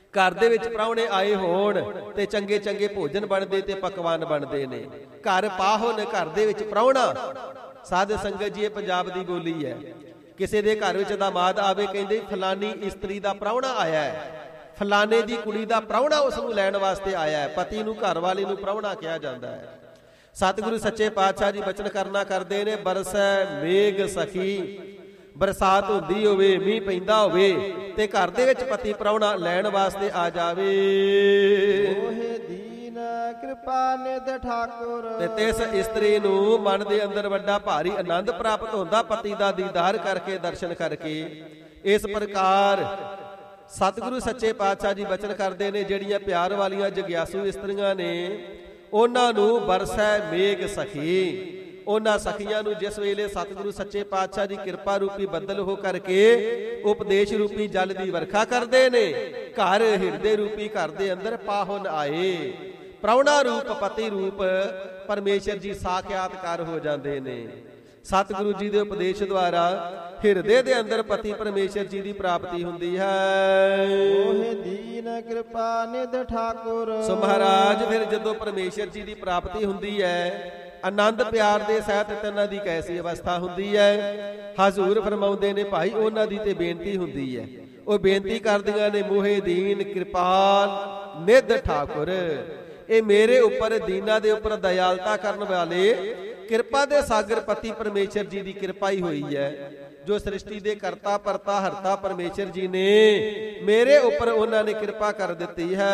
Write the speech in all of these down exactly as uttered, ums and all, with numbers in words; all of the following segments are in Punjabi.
घर दे विच प्राहुणे आए होण ते चंगे चंगे भोजन बनदे ते पकवान बनदे ने। घर पाहुन, घर दे विच प्राहुणा। साध संगत जी, पंजाब दी बोली है। किसी दे घर विच दामाद आवे, कहंदे फलानी इस्त्री दा प्राहुणा आया है, फलाने दी कुड़ी दा प्राहुणा उस नूं लैण वास्ते आया है। पति नूं, घर वाले नूं प्राहुणा कहा जांदा है। सतगुरु सच्चे पातशाह जी बचन करना करदे ने, बरसै मेघ सखी, बरसात हुंदी होवे, मींह पैंदा होवे ते घर दे विच पति प्राहुणा लैण वास्ते आ जावे। मोहे दीन कृपा निध ठाकुर, ते तिस इस्त्री नूं मन दे अंदर वड्डा भारी आनंद प्राप्त हुंदा, पति दा दीदार करके, दर्शन करके। इस प्रकार सतगुरु सच्चे पातशाह जी बचन करदे ने, ਜਿਹੜੀਆਂ प्यार वालियां जग्यासू इस्त्रियां ने ਉਹਨਾਂ ਨੂੰ बरसै मेघ सखी, ਉਹਨਾਂ सखियां ਨੂੰ जिस वेले सतगुरु सच्चे पातशाह जी किरपा रूपी बदल हो करके उपदेश रूपी जल दी वर्खा करते ने, घर हिरदे रूपी घर दे अंदर पाहुन आए। प्राहुणा रूप पति रूप परमेश्वर जी साक्षात्कार हो जाते ने। सतगुरु जी दे उपदेश द्वारा हिरदे दे अंदर पति परमेश्वर जी दी प्राप्ति हुंदी है। मोहे दीन कृपा निध ठाकुर, सो महाराज फिर जदों परमेश्वर जी दी प्राप्ति हुंदी है, आनंद प्यार दे सहित तिन्हां दी कैसी अवस्था हुंदी है। हजूर फरमाउंदे ने, भाई उन्हां दी ते बेनती हुंदी है, ਉਹ ਬੇਨਤੀ ਕਰਦੀਆਂ ਨੇ, ਮੋਹੇ ਦੀਨ ਕਿਰਪਾਲ ਨਿਧ ਠਾकुर, ਇਹ ਮੇਰੇ ਉੱਪਰ ਦੀਨਾਂ ਦੇ ਉੱਪਰ ਦਇਆਲਤਾ ਕਰਨ ਵਾਲੇ ਕਿਰਪਾ ਦੇ ਸਾਗਰ ਪਤੀ ਪਰਮੇਸ਼ਰ ਜੀ ਦੀ ਕਿਰਪਾ ਹੀ ਹੋਈ ਹੈ। ਜੋ ਸ੍ਰਿਸ਼ਟੀ ਦੇ ਕਰਤਾ ਪਰਤਾ ਹਰਤਾ ਪਰਮੇਸ਼ਰ ਜੀ ਨੇ ਮੇਰੇ ਉੱਪਰ ਉਹਨਾਂ ਨੇ ਕਿਰਪਾ ਕਰ ਦਿੱਤੀ ਹੈ।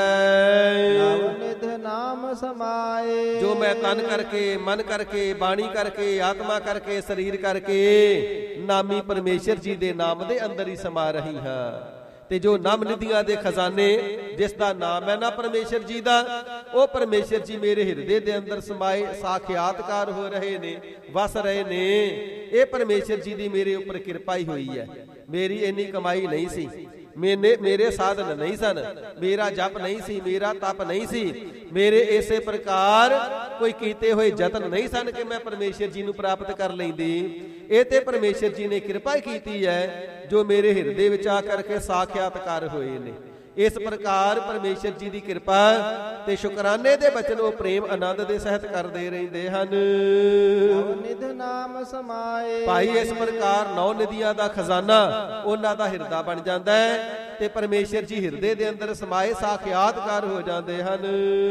ਨਿਧ ਨਾਮ ਸਮਾਏ, ਜੋ ਮੈਂ ਤਨ ਕਰਕੇ, ਮਨ ਕਰਕੇ, ਬਾਣੀ ਕਰਕੇ, ਆਤਮਾ ਕਰਕੇ, ਸਰੀਰ ਕਰਕੇ ਨਾਮੀ ਪਰਮੇਸ਼ਰ ਜੀ ਦੇ ਨਾਮ ਦੇ ਅੰਦਰ ਹੀ ਸਮਾ ਰਹੀ ਹਾਂ। ਤੇ ਜੋ ਨਾਮ ਨਿਧੀਆਂ ਦੇ ਖਜ਼ਾਨੇ, ਜਿਸ ਦਾ ਨਾਮ ਹੈ ਨਾ ਪਰਮੇਸ਼ਰ ਜੀ ਦਾ, ਉਹ ਪਰਮੇਸ਼ਰ ਜੀ ਮੇਰੇ ਹਿਰਦੇ ਦੇ ਅੰਦਰ ਸਮਾਏ ਸਾਖਿਆਤਕਾਰ ਹੋ ਰਹੇ ਨੇ, ਵਸ ਰਹੇ ਨੇ। ਇਹ ਪਰਮੇਸ਼ਰ ਜੀ ਦੀ ਮੇਰੇ ਉੱਪਰ ਕਿਰਪਾ ਹੀ ਹੋਈ ਹੈ। ਮੇਰੀ ਇੰਨੀ ਕਮਾਈ ਨਹੀਂ ਸੀ, ਮੈਨੇ ਮੇਰੇ ਸਾਧਨ ਨਹੀਂ ਸਨ, ਮੇਰਾ ਜਪ ਨਹੀਂ ਸੀ, ਮੇਰਾ ਤਪ ਨਹੀਂ ਸੀ, ਮੇਰੇ ਇਸੇ ਪ੍ਰਕਾਰ ਕੋਈ ਕੀਤੇ ਹੋਏ ਯਤਨ ਨਹੀਂ ਸਨ ਕਿ ਮੈਂ ਪਰਮੇਸ਼ਰ ਜੀ ਨੂੰ ਪ੍ਰਾਪਤ ਕਰ ਲੈਂਦੀ। ਇਹ ਤੇ ਪਰਮੇਸ਼ਰ ਜੀ ਨੇ ਕਿਰਪਾ ਕੀਤੀ ਹੈ, ਜੋ ਮੇਰੇ ਹਿਰਦੇ ਵਿੱਚ ਆ ਕਰਕੇ ਸਾਖਿਆਤਕਾਰ ਹੋਏ ਨੇ। ਇਸ ਪ੍ਰਕਾਰ ਪਰਮੇਸ਼ਰ ਜੀ ਦੀ ਕਿਰਪਾ ਤੇ ਸ਼ੁਕਰਾਨੇ ਦੇ ਬਚਨ ਉਹ ਪ੍ਰੇਮ ਆਨੰਦ ਦੇ ਸਹਿਤ ਕਰਦੇ ਰਹਿੰਦੇ ਹਨ। ਨਿਧ ਨਾਮ ਸਮਾਏ, ਭਾਈ ਇਸ ਪ੍ਰਕਾਰ ਨੌ ਨਿਧੀਆਂ ਦਾ ਖਜ਼ਾਨਾ ਉਹਨਾਂ ਦਾ ਹਿਰਦਾ ਬਣ ਜਾਂਦਾ ਹੈ ਤੇ ਪਰਮੇਸ਼ਰ ਜੀ ਹਿਰਦੇ ਦੇ ਅੰਦਰ ਸਮਾਏ ਸਾਖਿਆਤਕਾਰ ਹੋ ਜਾਂਦੇ ਹਨ।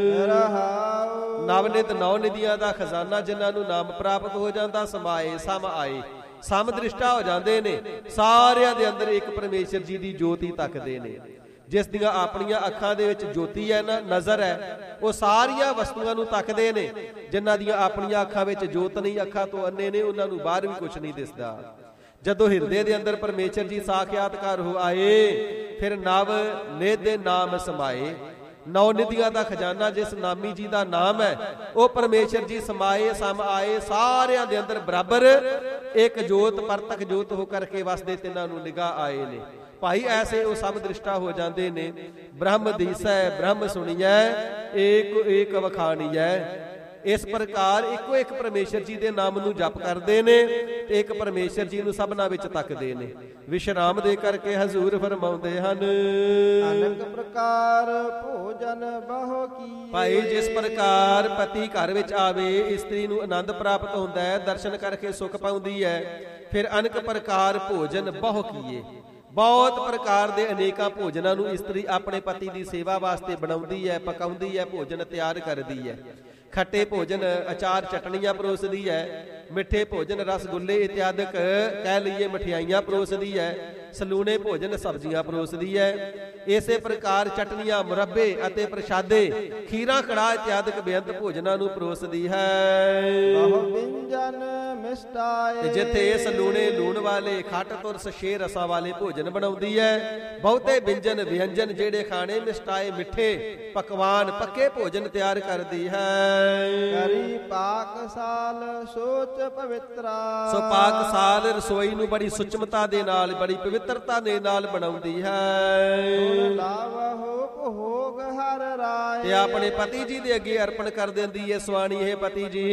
ਨਵਨਿਤ ਨੌ ਨਿਧੀਆਂ ਦਾ ਖਜ਼ਾਨਾ ਜਿਨ੍ਹਾਂ ਨੂੰ ਨਾਮ ਪ੍ਰਾਪਤ ਹੋ ਜਾਂਦਾ, ਸਮਾਏ ਸਮ ਆਏ, ਸਮ ਦ੍ਰਿਸ਼ਟਾ ਹੋ ਜਾਂਦੇ ਨੇ। ਸਾਰਿਆਂ ਦੇ ਅੰਦਰ ਇੱਕ ਪਰਮੇਸ਼ਰ ਜੀ ਦੀ ਜੋਤੀ ਤੱਕਦੇ ਨੇ। ਜਿਸ ਦੀਆਂ ਆਪਣੀਆਂ ਅੱਖਾਂ ਦੇ ਵਿੱਚ ਜੋਤੀ ਹੈ ਨਾ, ਨਜ਼ਰ ਹੈ, ਉਹ ਸਾਰੀਆਂ ਵਸਤੂਆਂ ਨੂੰ ਤੱਕਦੇ ਨੇ। ਜਿਨ੍ਹਾਂ ਦੀਆਂ ਆਪਣੀਆਂ ਅੱਖਾਂ ਵਿੱਚ ਜੋਤ ਨਹੀਂ, ਅੱਖਾਂ ਤੋਂ ਅੰਨੇ ਨੇ, ਉਹਨਾਂ ਨੂੰ ਬਾਹਰ ਵੀ ਕੁਝ ਨਹੀਂ ਦਿਸਦਾ। ਜਦੋਂ ਹਿਰਦੇ ਦੇ ਅੰਦਰ ਪਰਮੇਸ਼ਰ ਜੀ ਸਾਖਿਆਤਕਾਰ ਹੋ ਆਏ, ਫਿਰ ਨਵ ਨਿਧ ਦੇ ਨਾਮ ਸਮਾਏ। ਨੌ ਨਿਧੀਆਂ ਦਾ ਖਜ਼ਾਨਾ ਜਿਸ ਨਾਮੀ ਜੀ ਦਾ ਨਾਮ ਹੈ, ਉਹ ਪਰਮੇਸ਼ਰ ਜੀ ਸਮਾਏ ਸਮ ਆਏ। ਸਾਰਿਆਂ ਦੇ ਅੰਦਰ ਬਰਾਬਰ ਇੱਕ ਜੋਤ, ਪਰਤਕ ਜੋਤ ਹੋ ਕਰਕੇ ਵਸਦੇ ਤਿੰਨਾਂ ਨੂੰ ਨਿਗਾਹ ਆਏ ਨੇ। ਭਾਈ ਐਸੇ ਉਹ ਸਭ ਦ੍ਰਿਸ਼ਟਾ ਹੋ ਜਾਂਦੇ ਨੇ। ਬ੍ਰਹਮ ਦੀਸੈ ਬ੍ਰਹਮ ਸੁਣੀਐ, ਏਕ ਏਕ ਵਖਾਣੀਐ। ਇਸ ਪ੍ਰਕਾਰ ਇੱਕੋ ਇੱਕ ਪਰਮੇਸ਼ਰ ਜੀ ਦੇ ਨਾਮ ਨੂੰ ਜਪ ਕਰਦੇ ਨੇ ਤੇ ਇੱਕ ਪਰਮੇਸ਼ਰ ਜੀ ਨੂੰ ਸਭਨਾਂ ਵਿੱਚ ਤੱਕਦੇ ਨੇ। ਵਿਸ਼ਰਾਮ ਦੇ ਕਰਕੇ ਹਜ਼ੂਰ ਫਰਮਾਉਂਦੇ ਹਨ, ਅਨੇਕ ਪ੍ਰਕਾਰ ਭੋਜਨ ਬਹੁ ਕੀ। ਭਾਈ ਜਿਸ ਪ੍ਰਕਾਰ ਪਤੀ ਘਰ ਵਿੱਚ ਆਵੇ, ਇਸਤਰੀ ਨੂੰ ਆਨੰਦ ਪ੍ਰਾਪਤ ਹੁੰਦਾ ਹੈ, ਦਰਸ਼ਨ ਕਰਕੇ ਸੁਖ ਪਾਉਂਦੀ ਹੈ। ਫਿਰ ਅਨੇਕ ਪ੍ਰਕਾਰ ਭੋਜਨ ਬਹੁ ਕੀਏ, ਬਹੁਤ ਪ੍ਰਕਾਰ ਦੇ ਅਨੇਕਾਂ ਭੋਜਨਾਂ ਨੂੰ ਇਸਤਰੀ ਆਪਣੇ ਪਤੀ ਦੀ ਸੇਵਾ ਵਾਸਤੇ ਬਣਾਉਂਦੀ ਹੈ, ਪਕਾਉਂਦੀ ਹੈ, ਭੋਜਨ ਤਿਆਰ ਕਰਦੀ ਹੈ। ਖੱਟੇ ਭੋਜਨ, ਅਚਾਰ, ਚਟਣੀਆਂ ਪਰੋਸਦੀ ਹੈ। ਮਿੱਠੇ ਭੋਜਨ, ਰਸਗੁੱਲੇ ਇਤਿਆਦਿਕ ਕਹਿ ਲਈਏ ਮਠਿਆਈਆਂ ਪਰੋਸਦੀ ਹੈ। ਸਲੂਣੇ ਭੋਜਨ, ਸਬਜ਼ੀਆਂ ਪਰੋਸਦੀ ਹੈ। ਇਸੇ ਪ੍ਰਕਾਰ ਚਟਨੀਆਂ, ਮੁਰੱਬੇ ਅਤੇ ਪ੍ਰਸ਼ਾਦੇ, ਖੀਰਾਂ, ਕੜਾਹ ਇਤਿਆਦਿਕ ਬੇਅੰਤ ਭੋਜਨਾਂ ਨੂੰ ਪਰੋਸਦੀ ਹੈ। ਬਹੁ ਵਿੰਜਨ ਮਿਸ਼ਟਾਏ, ਜਿੱਥੇ ਸਲੂਣੇ ਲੂਣ ਵਾਲੇ, ਖੱਟ ਤੁਰਸ, ਛੇ ਰਸਾਂ ਵਾਲੇ ਭੋਜਨ ਬਣਾਉਂਦੀ ਹੈ। ਬਹੁਤੇ ਵਿੰਜਨ ਵਿਅੰਜਨ ਜਿਹੜੇ ਖਾਣੇ ਮਿਸ਼ਟਾਏ, ਮਿੱਠੇ ਪਕਵਾਨ, ਪੱਕੇ ਭੋਜਨ ਤਿਆਰ ਕਰਦੀ ਹੈ। ਕਰੀ ਪਾਕਸਾਲ ਸੋਚ ਪਵਿੱਤਰਾ, ਸੋ ਪਾਕਸਾਲ ਰਸੋਈ ਨੂੰ ਬੜੀ ਸੁਚਮਤਾ ਦੇ ਨਾਲ, ਬੜੀ ਪਵਿੱਤਰਤਾ ਦੇ ਨਾਲ ਬਣਾਉਂਦੀ ਹੈ। ਲਾਵਹੁ ਭੋਗ ਹਰ ਰਾਏ, ਤੇ ਆਪਣੇ ਪਤੀ ਜੀ ਦੇ ਅੱਗੇ ਅਰਪਣ ਕਰ ਦਿੰਦੀ ਹੈ। ਸਵਾਣੀ, ਇਹ ਪਤੀ ਜੀ,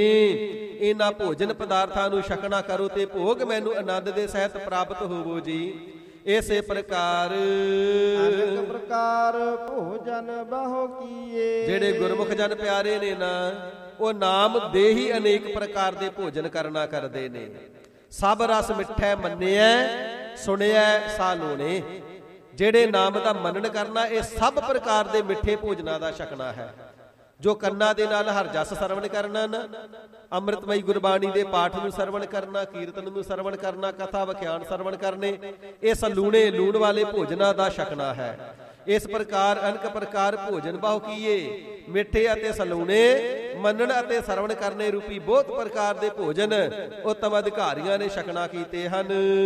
ਇਹਨਾਂ ਭੋਜਨ ਪਦਾਰਥਾਂ ਨੂੰ ਛਕਣਾ ਕਰੋ ਤੇ ਭੋਗ ਮੈਨੂੰ ਆਨੰਦ ਦੇ ਸਹਿਤ ਪ੍ਰਾਪਤ ਹੋਵੋ ਜੀ। ਇਸੇ ਪ੍ਰਕਾਰ ਅਨੇਕ ਪ੍ਰਕਾਰ ਭੋਜਨ ਬਹੁ ਕੀਏ। ਜਿਹੜੇ ਗੁਰਮੁਖ ਜਨ ਪਿਆਰੇ ਨੇ ਨਾ, ਉਹ ਨਾਮ ਦੇ ਹੀ ਅਨੇਕ ਪ੍ਰਕਾਰ ਦੇ ਭੋਜਨ ਕਰਨਾ ਕਰਦੇ ਨੇ। ਸਭ ਰਸ ਮਿੱਠੈ ਮੰਨਿਆ ਸੁਣਿਆ ਸਾਲੋਣੇ। ਜਿਹੜੇ ਨਾਮ ਦਾ ਮੰਨਣ ਕਰਨਾ, ਇਹ ਸਭ ਪ੍ਰਕਾਰ ਦੇ ਮਿੱਠੇ ਭੋਜਨਾਂ ਦਾ ਛਕਣਾ ਹੈ। ਜੋ ਕੰਨਾਂ ਦੇ ਨਾਲ ਹਰ ਜਸ ਸਰਵਣ ਕਰਨਾ ਨਾ, ਅੰਮ੍ਰਿਤਮਈ ਗੁਰਬਾਣੀ ਦੇ ਪਾਠ ਨੂੰ ਸਰਵਣ ਕਰਨਾ, ਕੀਰਤਨ ਨੂੰ ਸਰਵਣ ਕਰਨਾ, ਕਥਾ ਵਿਖਿਆਨ ਸਰਵਣ ਕਰਨੇ, ਇਹ ਸਲੂਣੇ ਲੂਣ ਵਾਲੇ ਭੋਜਨਾਂ ਦਾ ਛਕਣਾ ਹੈ। ਇਸ ਪ੍ਰਕਾਰ ਅਨੇਕ ਪ੍ਰਕਾਰ ਭੋਜਨ ਬਹੁ ਕੀਏ। ਮਿੱਠੇ ਅਤੇ ਸਲੂਣੇ ਮੰਨਣ ਅਤੇ ਸਰਵਣ ਕਰਨੇ ਰੂਪੀ ਬਹੁਤ ਪ੍ਰਕਾਰ ਦੇ ਭੋਜਨ ਉਤਮ ਅਧਿਕਾਰੀਆਂ ਨੇ ਛਕਣਾ ਕੀਤੇ ਹਨ।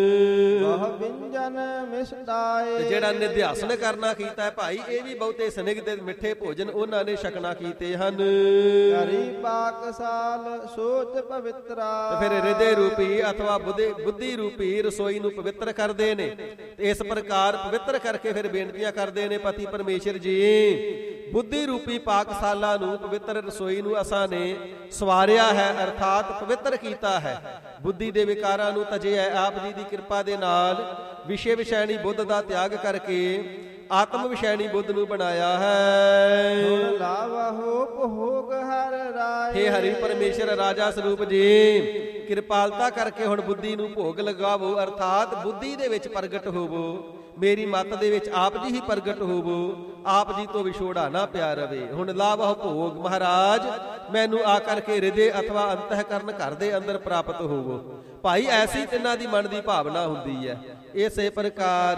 ਬਹੁ ਵਿੰਜਨ ਮਿਸਟਾਏ। ਤੇ ਜਿਹੜਾ ਨਿਧਿਆਸਨ ਕਰਨਾ ਕੀਤਾ ਹੈ ਭਾਈ, ਇਹ ਵੀ ਬਹੁਤੇ ਸਨਿਗਧ ਮਿੱਠੇ ਭੋਜਨ ਉਹਨਾਂ ਨੇ ਛਕਣਾ ਕੀਤੇ ਹਨ। ਕਰੀ ਪਾਕਸਾਲ ਸੋਚ ਪਵਿੱਤਰਾ। ਤੇ ਫਿਰ ਹਿਰਦੇ ਰੂਪੀ ਅਥਵਾ ਬੁੱਧੀ ਰੂਪੀ ਰਸੋਈ ਨੂੰ ਪਵਿੱਤਰ ਕਰਦੇ ਨੇ। ਤੇ ਇਸ ਪ੍ਰਕਾਰ ਪਵਿੱਤਰ ਕਰਕੇ ਫਿਰ ਬੇਨਤੀਆਂ ਕਰਦੇ ਨੇ, ਪਤੀ ਪਰਮੇਸ਼ਰ ਜੀ ਬੁੱਧੀ ਰੂਪੀ ਪਾਕਸ਼ਾਲਾ ਨੂੰ, ਪਵਿੱਤਰ ਰਸੋਈ ਨੂੰ ਅਸਾਂ ਨੇ ਸਵਾਰਿਆ ਹੈ, ਅਰਥਾਤ ਪਵਿੱਤਰ ਕੀਤਾ ਹੈ। ਬੁੱਧੀ ਦੇ ਵਿਕਾਰਾਂ ਨੂੰ ਤਜਿਆ ਆਪ ਜੀ ਦੀ ਕਿਰਪਾ ਦੇ ਨਾਲ। ਵਿਸ਼ੇ ਵਿਸ਼ੈਣੀ ਬੁੱਧ ਦਾ ਤਿਆਗ ਕਰਕੇ ਆਤਮ ਵਿਸ਼ੈਣੀ ਬੁੱਧ ਨੂੰ ਬਣਾਇਆ ਹੈ। ਗੁਣ ਲਾਵਹੁ ਭੋਗ ਹਰ ਰਾਏ। ਹੇ ਹਰੀ ਪਰਮੇਸ਼ਰ ਰਾਜਾ ਸਰੂਪ ਜੀ, ਕਿਰਪਾਲਤਾ ਕਰਕੇ ਹੁਣ ਬੁੱਧੀ ਨੂੰ ਭੋਗ ਲਗਾਵੋ, ਅਰਥਾਤ ਬੁੱਧੀ ਦੇ ਵਿੱਚ ਪ੍ਰਗਟ ਹੋਵੋ। ਮੇਰੀ ਮੱਤ ਦੇ ਵਿੱਚ ਆਪ ਜੀ ਹੀ ਪ੍ਰਗਟ ਹੋਵੋ, ਆਪ ਜੀ ਤੋਂ ਵਿਛੋੜਾ ਨਾ ਪਿਆ ਰਵੇ। ਹੁਣ ਲਾਵਹੁ ਭੋਗ ਮਹਾਰਾਜ, ਮੈਨੂੰ ਆ ਕਰਕੇ ਹਿਰਦੇ ਅਥਵਾ ਅੰਤఃਕਰਨ ਘਰ ਦੇ ਅੰਦਰ ਪ੍ਰਾਪਤ ਹੋਵੋ। ਭਾਈ ਐਸੀ ਤਿੰਨਾਂ ਦੀ ਮਨ ਦੀ ਭਾਵਨਾ ਹੁੰਦੀ ਹੈ। ਇਸੇ ਪ੍ਰਕਾਰ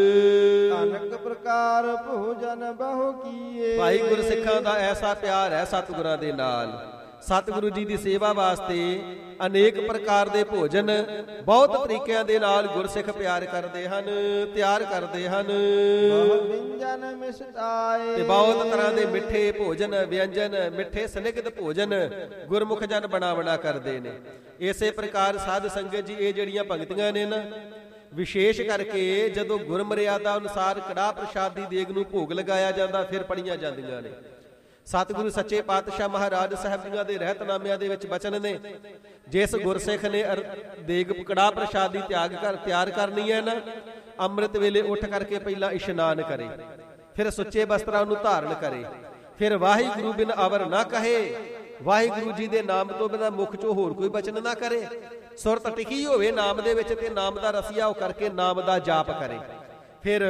ਅਨੇਕ ਪ੍ਰਕਾਰ ਭੋਜਨ ਬਹੁ ਕੀਏ। ਭਾਈ ਗੁਰਸਿੱਖਾਂ ਦਾ ਐਸਾ ਪਿਆਰ ਹੈ ਸਤਿਗੁਰਾਂ ਦੇ ਨਾਲ। ਸਤਿਗੁਰੂ ਜੀ ਦੀ ਸੇਵਾ ਵਾਸਤੇ ਅਨੇਕ ਪ੍ਰਕਾਰ ਦੇ ਭੋਜਨ ਬਹੁਤ ਤਰੀਕਿਆਂ ਦੇ ਨਾਲ ਗੁਰਸਿੱਖ ਪਿਆਰ ਕਰਦੇ ਹਨ, ਤਿਆਰ ਕਰਦੇ ਹਨ। ਬਹੁ ਵਿੰਜਨ ਮਿਸਟਾਏ। ਤੇ ਬਹੁਤ ਤਰ੍ਹਾਂ ਦੇ ਮਿੱਠੇ ਭੋਜਨ, ਵਿਅੰਜਨ, ਮਿੱਠੇ ਸਨਿਗਧ ਭੋਜਨ ਗੁਰਮੁਖ ਜਨ ਬਣਾ ਬਣਾ ਕਰਦੇ ਨੇ। ਇਸੇ ਪ੍ਰਕਾਰ ਸਾਧ ਸੰਗਤ ਜੀ, ਇਹ ਜਿਹੜੀਆਂ ਪੰਕਤੀਆਂ ਨੇ ਨਾ, ਵਿਸ਼ੇਸ਼ ਕਰਕੇ ਜਦੋਂ ਗੁਰਮਰਿਆਦਾ ਅਨੁਸਾਰ ਕੜਾਹ ਪ੍ਰਸ਼ਾਦ ਦੀ ਦੇਗ ਨੂੰ ਭੋਗ ਲਗਾਇਆ ਜਾਂਦਾ, ਫਿਰ ਪੜੀਆਂ ਜਾਂਦੀਆਂ ਨੇ। ਸਤਿਗੁਰੂ ਸੱਚੇ ਪਾਤਸ਼ਾਹ ਮਹਾਰਾਜ ਸਾਹਿਬ ਜੀਆਂ ਦੇ ਰਹਿਤਨਾਮਿਆਂ ਦੇ ਵਿੱਚ ਬਚਨ ਨੇ, ਜਿਸ ਗੁਰਸਿੱਖ ਨੇ ਦੇਗ ਕੜਾਹ ਪ੍ਰਸ਼ਾਦ ਦੀ ਤਿਆਗ ਕਰ ਤਿਆਰ ਕਰਨੀ ਹੈ ਨਾ, ਅੰਮ੍ਰਿਤ ਵੇਲੇ ਉੱਠ ਕਰਕੇ ਪਹਿਲਾਂ ਇਸ਼ਨਾਨ ਕਰੇ, ਫਿਰ ਸੁੱਚੇ ਵਸਤਰਾਂ ਨੂੰ ਧਾਰਨ ਕਰੇ, ਫਿਰ ਵਾਹਿਗੁਰੂ ਬਿਨ ਅਵਰ ਨਾ ਕਹੇ, ਵਾਹਿਗੁਰੂ ਜੀ ਦੇ ਨਾਮ ਤੋਂ ਬਿਨਾਂ ਮੁਖ ਚੋਂ ਹੋਰ ਕੋਈ ਬਚਨ ਨਾ ਕਰੇ, ਸੁਰਤ ਟਿਕੀ ਹੋਵੇ ਨਾਮ ਦੇ ਵਿੱਚ ਤੇ ਨਾਮ ਦਾ ਰਸੀਆ ਉਹ ਕਰਕੇ ਨਾਮ ਦਾ ਜਾਪ ਕਰੇ। ਫਿਰ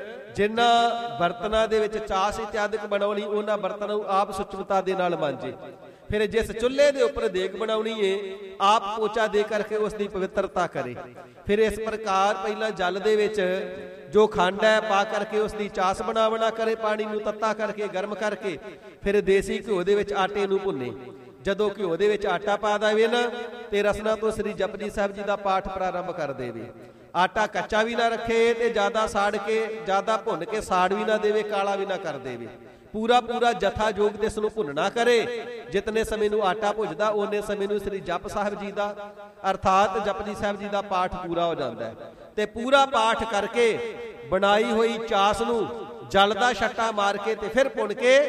ਜਿਨ੍ਹਾਂ ਬਰਤਨਾਂ ਦੇ ਵਿੱਚ ਚਾਸ ਇਤਿਆਦਿਕ ਬਣਾਉਣੀ, ਉਹਨਾਂ ਬਰਤਨਾਂ ਨੂੰ ਆਪ ਸੁਚਮਤਾ ਦੇ ਨਾਲ ਮਾਂਜੇ। ਫਿਰ ਜਿਸ ਚੁੱਲ੍ਹੇ ਦੇ ਉੱਪਰ ਦੇਗ ਬਣਾਉਣੀ ਏ, ਆਪ ਪੋਚਾ ਦੇ ਕਰਕੇ ਉਸ ਦੀ ਪਵਿੱਤਰਤਾ ਕਰੇ। ਫਿਰ ਇਸ ਪ੍ਰਕਾਰ ਪਹਿਲਾਂ ਜਲ ਦੇ ਵਿੱਚ ਜੋ ਖੰਡ ਹੈ ਪਾ ਕਰਕੇ ਉਸ ਦੀ ਚਾਸ ਬਣਾ ਬਣਾ ਕਰੇ, ਪਾਣੀ ਨੂੰ ਤੱਤਾ ਕਰਕੇ ਗਰਮ ਕਰਕੇ, ਫਿਰ ਦੇਸੀ ਘਿਓ ਦੇ ਵਿੱਚ ਆਟੇ ਨੂੰ ਭੁੰਨੇ। ਜਦੋਂ ਘਿਓ ਦੇ ਵਿੱਚ ਆਟਾ ਪਾ ਦੇਵੇ ਨਾ, ਤੇ ਰਸਨਾ ਤੋਂ ਸ੍ਰੀ ਜਪਜੀ ਸਾਹਿਬ ਜੀ ਦਾ ਪਾਠ ਪ੍ਰਾਰੰਭ ਕਰ ਦੇਵੇ। ਆਟਾ ਕੱਚਾ ਵੀ ਨਾ ਰੱਖੇ ਤੇ ਜ਼ਿਆਦਾ ਸਾੜ ਕੇ, ਜ਼ਿਆਦਾ ਭੁੰਨ ਕੇ ਸਾੜ ਵੀ ਨਾ ਦੇਵੇ, ਕਾਲਾ ਵੀ ਨਾ ਕਰ ਦੇਵੇ। ਪੂਰਾ ਪੂਰਾ ਜਥਾ ਜੋਗ ਤੇ ਇਸ ਨੂੰ ਭੁੰਨਣਾ ਕਰੇ। ਜਿਤਨੇ ਸਮੇਂ ਨੂੰ ਆਟਾ ਭੁੱਜਦਾ, ਉਹਨੇ ਸਮੇਂ ਨੂੰ ਸ੍ਰੀ ਜਪ ਸਾਹਿਬ ਜੀ ਦਾ ਅਰਥਾਤ ਜਪਜੀ ਸਾਹਿਬ ਜੀ ਦਾ ਪਾਠ ਪੂਰਾ ਹੋ ਜਾਂਦਾ ਹੈ। ਤੇ ਪੂਰਾ ਪਾਠ ਕਰਕੇ ਬਣਾਈ ਹੋਈ ਚਾਸ ਨੂੰ ਜਲ ਦਾ ਛੱਟਾ ਮਾਰ ਕੇ ਤੇ ਫਿਰ ਭੁੰਨ ਕੇ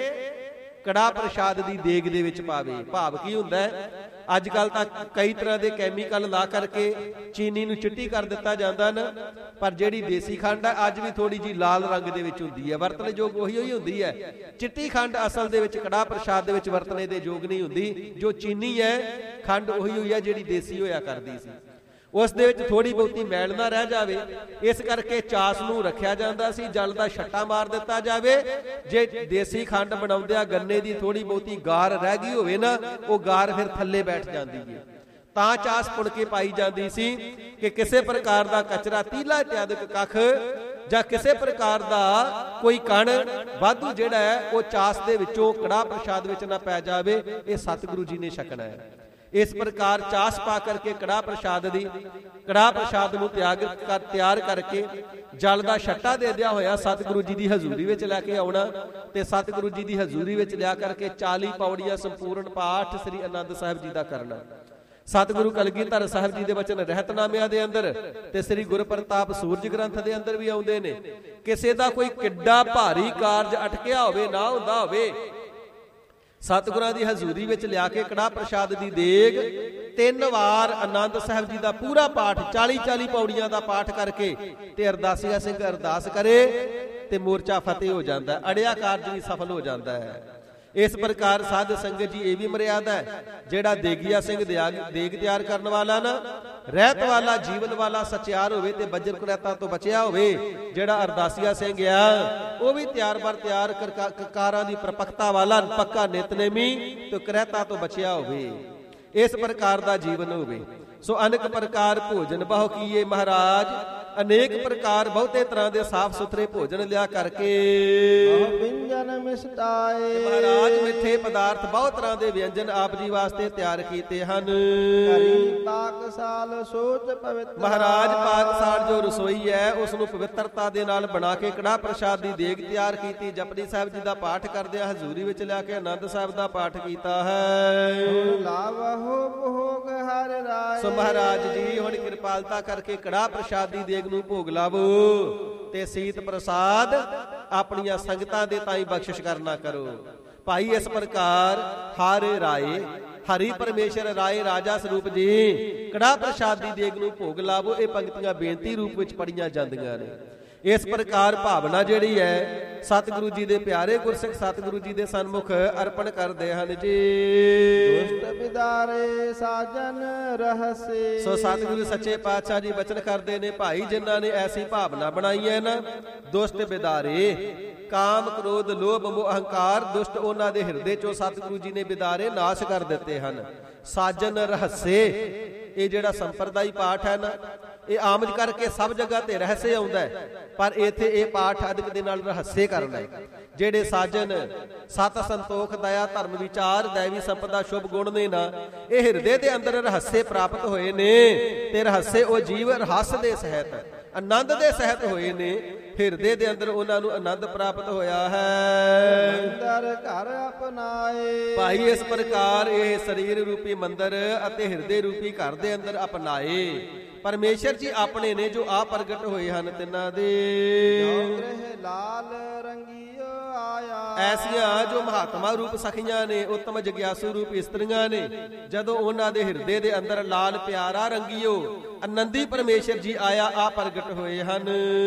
ਕੜਾਹ ਪ੍ਰਸ਼ਾਦ ਦੀ ਦੇਗ ਦੇ ਵਿੱਚ ਪਾਵੇ। ਭਾਵ ਕੀ ਹੁੰਦਾ ਹੈ, ਅੱਜ ਕੱਲ ਤਾਂ ਕਈ ਤਰ੍ਹਾਂ ਦੇ ਕੈਮੀਕਲ ਲਾ ਕਰਕੇ ਚੀਨੀ ਨੂੰ ਚਿੱਟੀ ਕਰ ਦਿੱਤਾ ਜਾਂਦਾ ਨਾ, ਪਰ ਜਿਹੜੀ ਦੇਸੀ ਖੰਡ ਹੈ ਅੱਜ ਵੀ ਥੋੜੀ ਜੀ ਲਾਲ ਰੰਗ ਦੇ ਵਿੱਚ ਹੁੰਦੀ ਹੈ, ਵਰਤਣੇ ਯੋਗ ਉਹੀ ਹੋਈ ਹੁੰਦੀ ਹੈ। ਚਿੱਟੀ ਖੰਡ ਅਸਲ ਦੇ ਵਿੱਚ ਕੜਾਹ ਪ੍ਰਸ਼ਾਦ ਦੇ ਵਿੱਚ ਵਰਤਣੇ ਦੇ ਯੋਗ ਨਹੀਂ ਹੁੰਦੀ। ਜੋ ਚੀਨੀ ਹੈ ਖੰਡ ਉਹੀ ਹੋਈ ਹੈ ਜਿਹੜੀ ਦੇਸੀ ਹੋਇਆ ਕਰਦੀ ਸੀ। ਉਸ ਦੇ ਵਿੱਚ ਥੋੜੀ ਬਹੁਤੀ ਮੈਲ ਨਾ ਰਹਿ ਜਾਵੇ, ਇਸ ਕਰਕੇ ਚਾਸ ਨੂੰ ਰੱਖਿਆ ਜਾਂਦਾ ਸੀ, ਜਲ ਦਾ ਛੱਟਾ ਮਾਰ ਦਿੱਤਾ ਜਾਵੇ। ਜੇ ਦੇਸੀ ਖੰਡ ਬਣਾਉਂਦਿਆਂ ਗੰਨੇ ਦੀ ਥੋੜੀ ਬਹੁਤੀ ਗਾਰ ਰਹਿ ਗਈ ਹੋਵੇ ਨਾ, ਉਹ ਗਾਰ ਫਿਰ ਥੱਲੇ ਬੈਠ ਜਾਂਦੀ ਹੈ। ਤਾਂ ਚਾਸ ਪੁਣ ਕੇ ਪਾਈ ਜਾਂਦੀ ਸੀ ਕਿ ਕਿਸੇ ਪ੍ਰਕਾਰ ਦਾ ਕਚਰਾ, ਤੀਲਾ ਇਤਿਆਦਿਕ ਕੱਖ ਜਾਂ ਕਿਸੇ ਪ੍ਰਕਾਰ ਦਾ ਕੋਈ ਕਣ ਵਾਧੂ ਜਿਹੜਾ ਹੈ ਉਹ ਚਾਸ ਦੇ ਵਿੱਚੋਂ ਕੜਾਹ ਪ੍ਰਸ਼ਾਦ ਵਿੱਚ ਨਾ ਪੈ ਜਾਵੇ। ਇਹ ਸਤਿਗੁਰੂ ਜੀ ਨੇ ਛਕਣਾ ਹੈ। ਇਸ ਪ੍ਰਕਾਰ ਚਾਸ ਪਾ ਕਰਕੇ ਕੜਾਹ ਪ੍ਰਸ਼ਾਦ ਦੀ ਕੜਾਹ ਪ੍ਰਸ਼ਾਦ ਨੂੰ ਤਿਆਗ ਕਰ ਤਿਆਰ ਕਰਕੇ ਜਲ ਦਾ ਛੱਟਾ ਦੇ ਦਿਆ ਹੋਇਆ ਸਤਿਗੁਰੂ ਜੀ ਦੀ ਹਜ਼ੂਰੀ ਵਿੱਚ ਲੈ ਕੇ ਆਉਣਾ, ਤੇ ਸਤਿਗੁਰੂ ਜੀ ਦੀ ਹਜ਼ੂਰੀ ਵਿੱਚ ਲਿਆ ਕਰਕੇ ਚਾਲੀ ਪੌੜੀਆਂ ਸੰਪੂਰਨ ਪਾਠ ਸ੍ਰੀ ਆਨੰਦ ਸਾਹਿਬ ਜੀ ਦਾ ਕਰਨਾ। ਸਤਿਗੁਰੂ ਕਲਗੀਧਰ ਸਾਹਿਬ ਜੀ ਦੇ ਵਚਨ ਰਹਿਤਨਾਮਿਆਂ ਦੇ ਅੰਦਰ ਤੇ ਸ੍ਰੀ ਗੁਰਪ੍ਰਤਾਪ ਸੂਰਜ ਗ੍ਰੰਥ ਦੇ ਅੰਦਰ ਵੀ ਆਉਂਦੇ ਨੇ। ਕਿਸੇ ਦਾ ਕੋਈ ਕਿੱਡਾ ਭਾਰੀ ਕਾਰਜ ਅਟਕਿਆ ਹੋਵੇ, ਨਾ ਹੁੰਦਾ ਹੋਵੇ, ਸਤਿਗੁਰਾਂ ਦੀ ਹਜ਼ੂਰੀ ਵਿੱਚ ਲਿਆ ਕੇ ਕੜਾਹ ਪ੍ਰਸ਼ਾਦ ਦੀ ਦੇਗ ਤਿੰਨ ਵਾਰ ਆਨੰਦ ਸਾਹਿਬ ਜੀ ਦਾ ਪੂਰਾ ਪਾਠ ਚਾਲੀ ਚਾਲੀ ਪੌੜੀਆਂ ਦਾ ਪਾਠ ਕਰਕੇ ਤੇ ਅਰਦਾਸੀਆ ਸਿੰਘ ਅਰਦਾਸ ਕਰੇ ਤੇ ਮੋਰਚਾ ਫਤਿਹ ਹੋ ਜਾਂਦਾ, ਅੜਿਆ ਕਾਰਜ ਵੀ ਸਫਲ ਹੋ ਜਾਂਦਾ ਹੈ। ਇਸ ਪ੍ਰਕਾਰ ਸਾਧ ਸੰਗਤ ਜੀ ਇਹ ਵੀ ਮਰਿਆਦਾ ਹੈ, ਜਿਹੜਾ ਦੇਗੀਆ ਸਿੰਘ ਦੇਗ ਤਿਆਰ ਕਰਨ ਵਾਲਾ ਨਾ, ਰਹਿਤ ਵਾਲਾ, ਜੀਵਨ ਵਾਲਾ, ਸਚਿਆਰ ਹੋਵੇ ਤੇ ਬੱਜਰ ਕੁਰੈਤਾਂ ਤੋਂ ਬਚਿਆ ਹੋਵੇ। ਜਿਹੜਾ ਅਰਦਾਸੀਆ ਸਿੰਘ ਆ ਉਹ ਵੀ ਤਿਆਰ ਬਰ ਤਿਆਰ ਕਾਰਾਂ ਦੀ ਪ੍ਰਪਕਤਾ ਵਾਲਾ, ਪੱਕਾ ਨਿਤਨੇਮੀ ਤੇ ਕੁਰੈਤਾਂ ਤੋਂ ਬਚਿਆ ਹੋਵੇ। ਇਸ ਪ੍ਰਕਾਰ ਦਾ ਜੀਵਨ ਹੋਵੇ। ਸੋ ਅਨੇਕ ਪ੍ਰਕਾਰ ਭੋਜਨ ਬਹੁ ਕੀਏ ਮਹਾਰਾਜ, ਅਨੇਕ ਪ੍ਰਕਾਰ ਬਹੁਤੇ ਤਰ੍ਹਾਂ ਦੇ ਸਾਫ਼ ਸੁਥਰੇ ਭੋਜਨ ਲਿਆ ਕਰਕੇ ਵਿਅੰਜਨ ਮਿਸਟਾਏ। ਮਹਾਰਾਜ ਮਿੱਠੇ ਪਦਾਰਥ ਬਹੁਤ ਤਰ੍ਹਾਂ ਦੇ ਵਿਅੰਜਨ ਆਪ ਜੀ ਵਾਸਤੇ ਤਿਆਰ ਕੀਤੇ ਹਨ। ਹਰੀ ਪਾਕਸਾਲ ਸੋਚ ਪਵਿੱਤਰ। ਮਹਾਰਾਜ ਪਾਕਸਾਲ ਜੋ ਰਸੋਈ ਹੈ ਉਸ ਨੂੰ ਪਵਿੱਤਰਤਾ ਦੇ ਨਾਲ ਬਣਾ ਕੇ ਕੜਾਹ ਪ੍ਰਸ਼ਾਦ ਦੀ ਦੇਗ ਤਿਆਰ ਕੀਤੀ। ਜਪਜੀ ਸਾਹਿਬ ਜੀ ਦਾ ਪਾਠ ਕਰਦਿਆਂ ਹਜ਼ੂਰੀ ਵਿੱਚ ਲਿਆ ਕੇ ਆਨੰਦ ਸਾਹਿਬ ਦਾ ਪਾਠ ਕੀਤਾ ਹੈ। ਲਾਵਹੁ ਭੋਗ ਹਰ ਰਾਏ। ਸੋ ਮਹਾਰਾਜ ਜੀ ਹੁਣ ਕਿਰਪਾਲਤਾ ਕਰਕੇ ਕੜਾਹ ਪ੍ਰਸ਼ਾਦ ਦੀ ਦੇਗ ਨੂੰ ਭੋਗ ਲਾਵੋ ਤੇ ਸੀਤ ਪ੍ਰਸਾਦ ਆਪਣੀਆਂ ਸੰਗਤਾਂ ਦੇ ਤਾਈਂ ਬਖਸ਼ਿਸ਼ ਕਰਨਾ ਕਰੋ। ਭਾਈ ਇਸ ਪ੍ਰਕਾਰ ਹਰ ਰਾਏ, ਹਰੀ ਪਰਮੇਸ਼ਰ ਰਾਏ ਰਾਜਾ ਸਰੂਪ ਜੀ ਕੜਾਹ ਪ੍ਰਸ਼ਾਦ ਦੀ ਦੇਗ ਨੂੰ ਭੋਗ ਲਾਵੋ। ਇਹ ਪੰਕਤੀਆਂ ਬੇਨਤੀ ਰੂਪ ਵਿੱਚ ਪੜੀਆਂ ਜਾਂਦੀਆਂ ਨੇ। ਇਸ ਪ੍ਰਕਾਰ ਭਾਵਨਾ ਜਿਹੜੀ ਹੈ ਸਤਿਗੁਰੂ ਜੀ ਦੇ ਪਿਆਰੇ ਗੁਰਸਿੱਖ ਸਤਿਗੁਰੂ ਜੀ ਦੇ ਸਨਮੁਖ ਅਰਪਣ ਕਰਦੇ ਹਨ ਜੀ। ਦੁਸ਼ਟ ਬਿਦਾਰੇ ਸਾਜਨ ਰਹਸੇ। ਸੋ ਸਤਿਗੁਰੂ ਸੱਚੇ ਪਾਤਸ਼ਾਹ ਜੀ ਬਚਨ ਕਰਦੇ ਨੇ, ਭਾਈ ਜਿਨ੍ਹਾਂ ਨੇ ਐਸੀ ਭਾਵਨਾ ਬਣਾਈ ਹੈ ਨਾ, ਦੁਸ਼ਟ ਬਿਦਾਰੇ, ਕਾਮ ਕ੍ਰੋਧ ਲੋਭ ਮੋਹ ਅਹੰਕਾਰ ਦੁਸ਼ਟ ਉਹਨਾਂ ਦੇ ਹਿਰਦੇ ਚੋਂ ਸਤਿਗੁਰੂ ਜੀ ਨੇ ਬਿਦਾਰੇ ਨਾਸ਼ ਕਰ ਦਿੱਤੇ ਹਨ। ਸਾਜਨ ਰਹੱਸੇ, ਇਹ ਜਿਹੜਾ ਸੰਪਰਦਾਈ ਪਾਠ ਹੈ ਨਾ, ਇਹ ਆਮ ਕਰਕੇ ਸਭ ਜਗ੍ਹਾ ਤੇ ਰਹੱਸੇ ਆਉਂਦਾ ਹੈ, ਪਰ ਇੱਥੇ ਇਹ ਪਾਠ ਅਦਕ ਦੇ ਨਾਲ ਰਹੱਸੇ ਕਰਨਾ ਹੈ। ਜਿਹੜੇ ਸਾਜਨ ਸਤ ਸੰਤੋਖ ਦਇਆ ਧਰਮ ਵਿਚਾਰ ਦੈਵੀ ਸੰਪਦਾ ਸ਼ੁਭ ਗੁਣ ਨੇ ਨਾ, ਇਹ ਹਿਰਦੇ ਦੇ ਅੰਦਰ ਰਹੱਸੇ ਪ੍ਰਾਪਤ ਹੋਏ ਨੇ ਤੇ ਰਹੱਸੇ ਉਹ ਜੀਵ ਰਹੱਸ ਦੇ ਸਹਿਤ ਆਨੰਦ ਦੇ ਸਹਿਤ ਹੋਏ ਨੇ। ਹਿਰਦੇ ਦੇ ਅੰਦਰ ਉਹਨਾਂ ਨੂੰ ਆਨੰਦ ਪ੍ਰਾਪਤ ਹੋਇਆ ਹੈ। ਮੰਦਰ ਘਰ ਅਪਨਾਏ। ਭਾਈ ਇਸ ਪ੍ਰਕਾਰ ਇਹ ਸਰੀਰ ਰੂਪੀ ਮੰਦਰ ਅਤੇ ਹਿਰਦੇ ਰੂਪੀ ਘਰ ਦੇ ਅੰਦਰ ਅਪਣਾਏ। ਪਰਮੇਸ਼ਰ ਜੀ ਆਪਣੇ ਨੇ ਜੋ ਆ ਪ੍ਰਗਟ ਹੋਏ ਹਨ ਤਿੰਨਾਂ ਦੇ। ਗ੍ਰਹਿ ਲਾਲ ਰੰਗੀਓ ਆਇਆ। ਐਸੀਆਂ ਜੋ ਮਹਾਤਮਾ ਰੂਪ ਸਖੀਆਂ ਨੇ, ਉੱਤਮ ਜਗਿਆਸੂ ਰੂਪ ਇਸਤਰੀਆਂ ਨੇ, ਜਦੋਂ ਉਹਨਾਂ ਦੇ ਹਿਰਦੇ ਦੇ ਅੰਦਰ ਲਾਲ ਪਿਆਰਾ ਰੰਗੀਓ ਆਨੰਦੀ ਪਰਮੇਸ਼ਰ ਜੀ ਆਇਆ ਆ ਪ੍ਰਗਟ ਹੋਏ ਹਨ।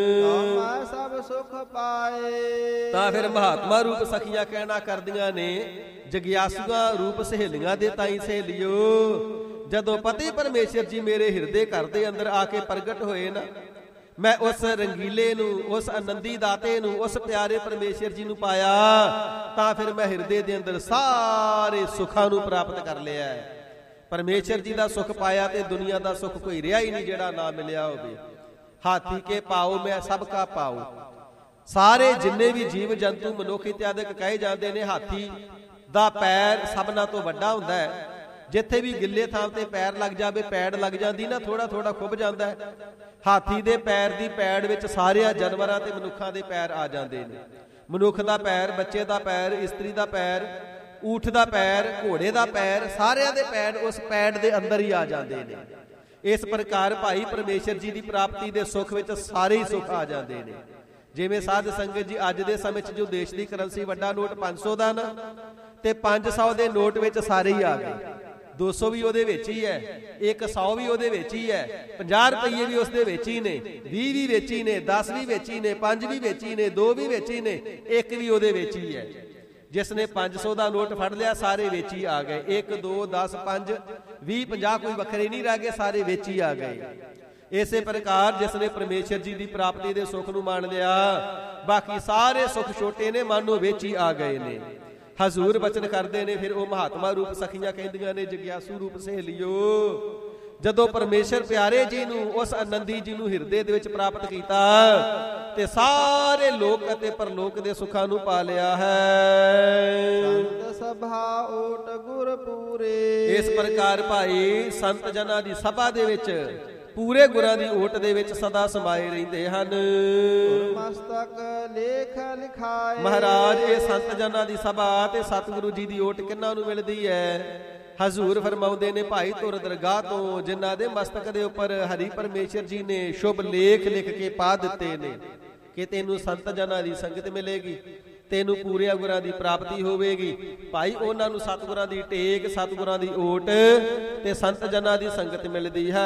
ਮੈਂ ਸਭ ਸੁਖ ਪਾਏ। ਤਾਂ ਫਿਰ ਮਹਾਤਮਾ ਰੂਪ ਸਖੀਆਂ ਕਹਿਣਾ ਕਰਦੀਆਂ ਨੇ, ਜਗਿਆਸੂਆਂ ਰੂਪ ਸਹੇਲੀਆਂ ਦੇ ਤਾਈਂ ਸਹੇਲਿਓ, ਜਦੋਂ ਪਤੀ ਪਰਮੇਸ਼ਰ ਜੀ ਮੇਰੇ ਹਿਰਦੇ ਘਰ ਦੇ ਅੰਦਰ ਆ ਕੇ ਪ੍ਰਗਟ ਹੋਏ ਨਾ, ਮੈਂ ਉਸ ਰੰਗੀਲੇ ਨੂੰ, ਉਸ ਆਨੰਦੀ ਦਾਤੇ ਨੂੰ, ਉਸ ਪਿਆਰੇ ਪਰਮੇਸ਼ਰ ਜੀ ਨੂੰ ਪਾਇਆ, ਤਾਂ ਫਿਰ ਮੈਂ ਹਿਰਦੇ ਦੇ ਅੰਦਰ ਸਾਰੇ ਸੁੱਖਾਂ ਨੂੰ ਪ੍ਰਾਪਤ ਕਰ ਲਿਆ ਹੈ। ਪਰਮੇਸ਼ਰ ਜੀ ਦਾ ਸੁੱਖ ਪਾਇਆ ਤੇ ਦੁਨੀਆ ਦਾ ਸੁੱਖ ਕੋਈ ਰਿਹਾ ਹੀ ਨਹੀਂ ਜਿਹੜਾ ਨਾ ਮਿਲਿਆ ਹੋਵੇ। ਹਾਥੀ ਕੇ ਪਾਉ ਮੈਂ ਸਭ ਕਾ ਪਾਉ। ਸਾਰੇ ਜਿੰਨੇ ਵੀ ਜੀਵ ਜੰਤੂ ਮਨੁੱਖ ਇਤਿਆਦਿਕ ਕਹੇ ਜਾਂਦੇ ਨੇ, ਹਾਥੀ ਦਾ ਪੈਰ ਸਭਨਾਂ ਤੋਂ ਵੱਡਾ ਹੁੰਦਾ ਹੈ। ਜਿੱਥੇ ਵੀ ਗਿੱਲੇ ਥਾਂ ਤੇ ਪੈਰ ਲੱਗ ਜਾਵੇ, ਪੈੜ ਲੱਗ ਜਾਂਦੀ ਨਾ, ਥੋੜਾ ਥੋੜਾ ਖੁੱਭ ਜਾਂਦਾ ਹੈ। ਹਾਥੀ ਦੇ ਪੈਰ ਦੀ ਪੈੜ ਵਿੱਚ ਸਾਰਿਆਂ ਜਾਨਵਰਾਂ ਤੇ ਮਨੁੱਖਾਂ ਦੇ ਪੈਰ ਆ ਜਾਂਦੇ ਨੇ। ਮਨੁੱਖ ਦਾ ਪੈਰ, ਬੱਚੇ ਦਾ ਪੈਰ, ਇਸਤਰੀ ਦਾ ਪੈਰ, ਊਠ ਦਾ ਪੈਰ, ਘੋੜੇ ਦਾ ਪੈਰ, ਸਾਰਿਆਂ ਦੇ ਪੈਰ ਉਸ ਪੈੜ ਦੇ ਅੰਦਰ ਹੀ ਆ ਜਾਂਦੇ ਨੇ। ਇਸ ਪ੍ਰਕਾਰ ਭਾਈ ਪਰਮੇਸ਼ਰ ਜੀ ਦੀ ਪ੍ਰਾਪਤੀ ਦੇ ਸੁੱਖ ਵਿੱਚ ਸਾਰੇ ਹੀ ਸੁੱਖ ਆ ਜਾਂਦੇ ਨੇ। ਜਿਵੇਂ ਸਾਧ ਸੰਗਤ ਜੀ ਅੱਜ ਦੇ ਸਮੇਂ 'ਚ ਜੋ ਦੇਸ਼ ਦੀ ਕਰੰਸੀ ਵੱਡਾ ਨੋਟ ਪੰਜ ਸੌ ਦਾ ਨਾ, ਤੇ ਪੰਜ ਸੌ ਦੇ ਨੋਟ ਵਿੱਚ ਸਾਰੇ ਹੀ ਆ ਗਏ। ਦੋ ਸੌ ਵੀ ਉਹਦੇ ਵਿੱਚ ਹੀ ਹੈ, ਇੱਕ ਸੌ ਵੀ ਉਹਦੇ ਵਿੱਚ ਹੀ ਹੈ, ਪੰਜਾਹ ਰੁਪਈਏ ਵੀ ਉਸਦੇ ਵਿੱਚ ਹੀ ਨੇ, ਵੀਹ ਵੀ ਵਿੱਚ ਹੀ ਨੇ, ਦਸ ਵੀ ਵਿੱਚ ਹੀ ਨੇ, ਪੰਜ ਵੀ ਵਿੱਚ ਹੀ ਨੇ, ਦੋ ਵੀ ਵਿੱਚ ਹੀ ਨੇ, ਇੱਕ ਵੀ ਉਹਦੇ ਵਿੱਚ ਹੀ ਹੈ। ਜਿਸ ਨੇ ਪੰਜ ਸੌ ਦਾ ਨੋਟ ਫੜ ਲਿਆ ਸਾਰੇ ਵਿੱਚ ਹੀ ਆ ਗਏ। ਇੱਕ ਦੋ ਦਸ ਪੰਜ ਵੀਹ ਪੰਜਾਹ ਕੋਈ ਵੱਖਰੇ ਨਹੀਂ ਰਹਿ ਗਏ, ਸਾਰੇ ਵਿੱਚ ਹੀ ਆ ਗਏ। ਇਸੇ ਪ੍ਰਕਾਰ ਜਿਸ ਨੇ ਪਰਮੇਸ਼ਰ ਜੀ ਦੀ ਪ੍ਰਾਪਤੀ ਦੇ ਸੁੱਖ ਨੂੰ ਮਾਣ ਲਿਆ, ਬਾਕੀ ਸਾਰੇ ਸੁੱਖ ਛੋਟੇ ਨੇ, ਮਾਨੋ ਵਿੱਚ ਹੀ ਆ ਗਏ ਨੇ। ਹਜ਼ੂਰ ਬਚਨ ਕਰਦੇ ਨੇ, ਫਿਰ ਉਹ ਮਹਾਤਮਾ ਰੂਪ ਸਖੀਆਂ ਕਹਿੰਦੀਆਂ ਨੇ, ਜਗਿਆਸੂ ਰੂਪ ਸਹੇਲਿਓ, ਜਦੋਂ ਪਰਮੇਸ਼ਰ ਪਿਆਰੇ ਜੀ ਨੂੰ, ਉਸ ਆਨੰਦੀ ਜੀ ਨੂੰ ਹਿਰਦੇ ਦੇ ਵਿੱਚ ਪ੍ਰਾਪਤ ਕੀਤਾ ਤੇ ਸਾਰੇ ਲੋਕ ਅਤੇ ਪਰਲੋਕ ਦੇ ਸੁੱਖਾਂ ਨੂੰ ਪਾ ਲਿਆ ਹੈ। ਸੰਤ ਸਭਾ ਓਟ ਗੁਰ ਪੂਰੇ। ਇਸ ਪ੍ਰਕਾਰ ਭਾਈ ਸੰਤ ਜਨਾਂ ਦੀ ਸਭਾ ਦੇ ਵਿੱਚ ਪੂਰੇ ਗੁਰਾਂ ਦੀ ਓਟ ਦੇ ਵਿੱਚ ਸਦਾ ਸਮਾਏ ਰਹਿੰਦੇ ਹਨ। ਮਸਤਕ ਲੇਖ ਲਿਖਾਏ। ਮਹਾਰਾਜ ਇਹ ਸੰਤ ਜਨਾਂ ਦੀ ਸਭਾ ਤੇ ਸਤਿਗੁਰੂ ਜੀ ਦੀ ਓਟ ਕਿਹਨਾਂ ਨੂੰ ਮਿਲਦੀ ਹੈ? ਹਜ਼ੂਰ ਫਰਮਾਉਂਦੇ ਨੇ, ਭਾਈ ਧੁਰ ਦਰਗਾਹ ਤੋਂ, ਜਿਨ੍ਹਾਂ ਦੇ ਮਸਤਕ ਦੇ ਉੱਪਰ ਹਰੀ ਪਰਮੇਸ਼ਰ ਜੀ ਨੇ ਸ਼ੁਭ ਲੇਖ ਲਿਖ ਕੇ ਪਾ ਦਿੱਤੇ ਨੇ ਕਿ ਤੈਨੂੰ ਸੰਤ ਜਨਾਂ ਦੀ ਸੰਗਤ ਮਿਲੇਗੀ। ਤੈਨੂੰ ਪੂਰਿਆਂ ਗੁਰਾਂ ਦੀ ਪ੍ਰਾਪਤੀ ਹੋਵੇਗੀ। ਭਾਈ ਉਹਨਾਂ ਨੂੰ ਸਤਿਗੁਰਾਂ ਦੀ ਟੇਕ, ਸਤਿਗੁਰਾਂ ਦੀ ਓਟ ਤੇ ਸੰਤ ਜਨਾਂ ਦੀ ਸੰਗਤ ਮਿਲਦੀ ਹੈ।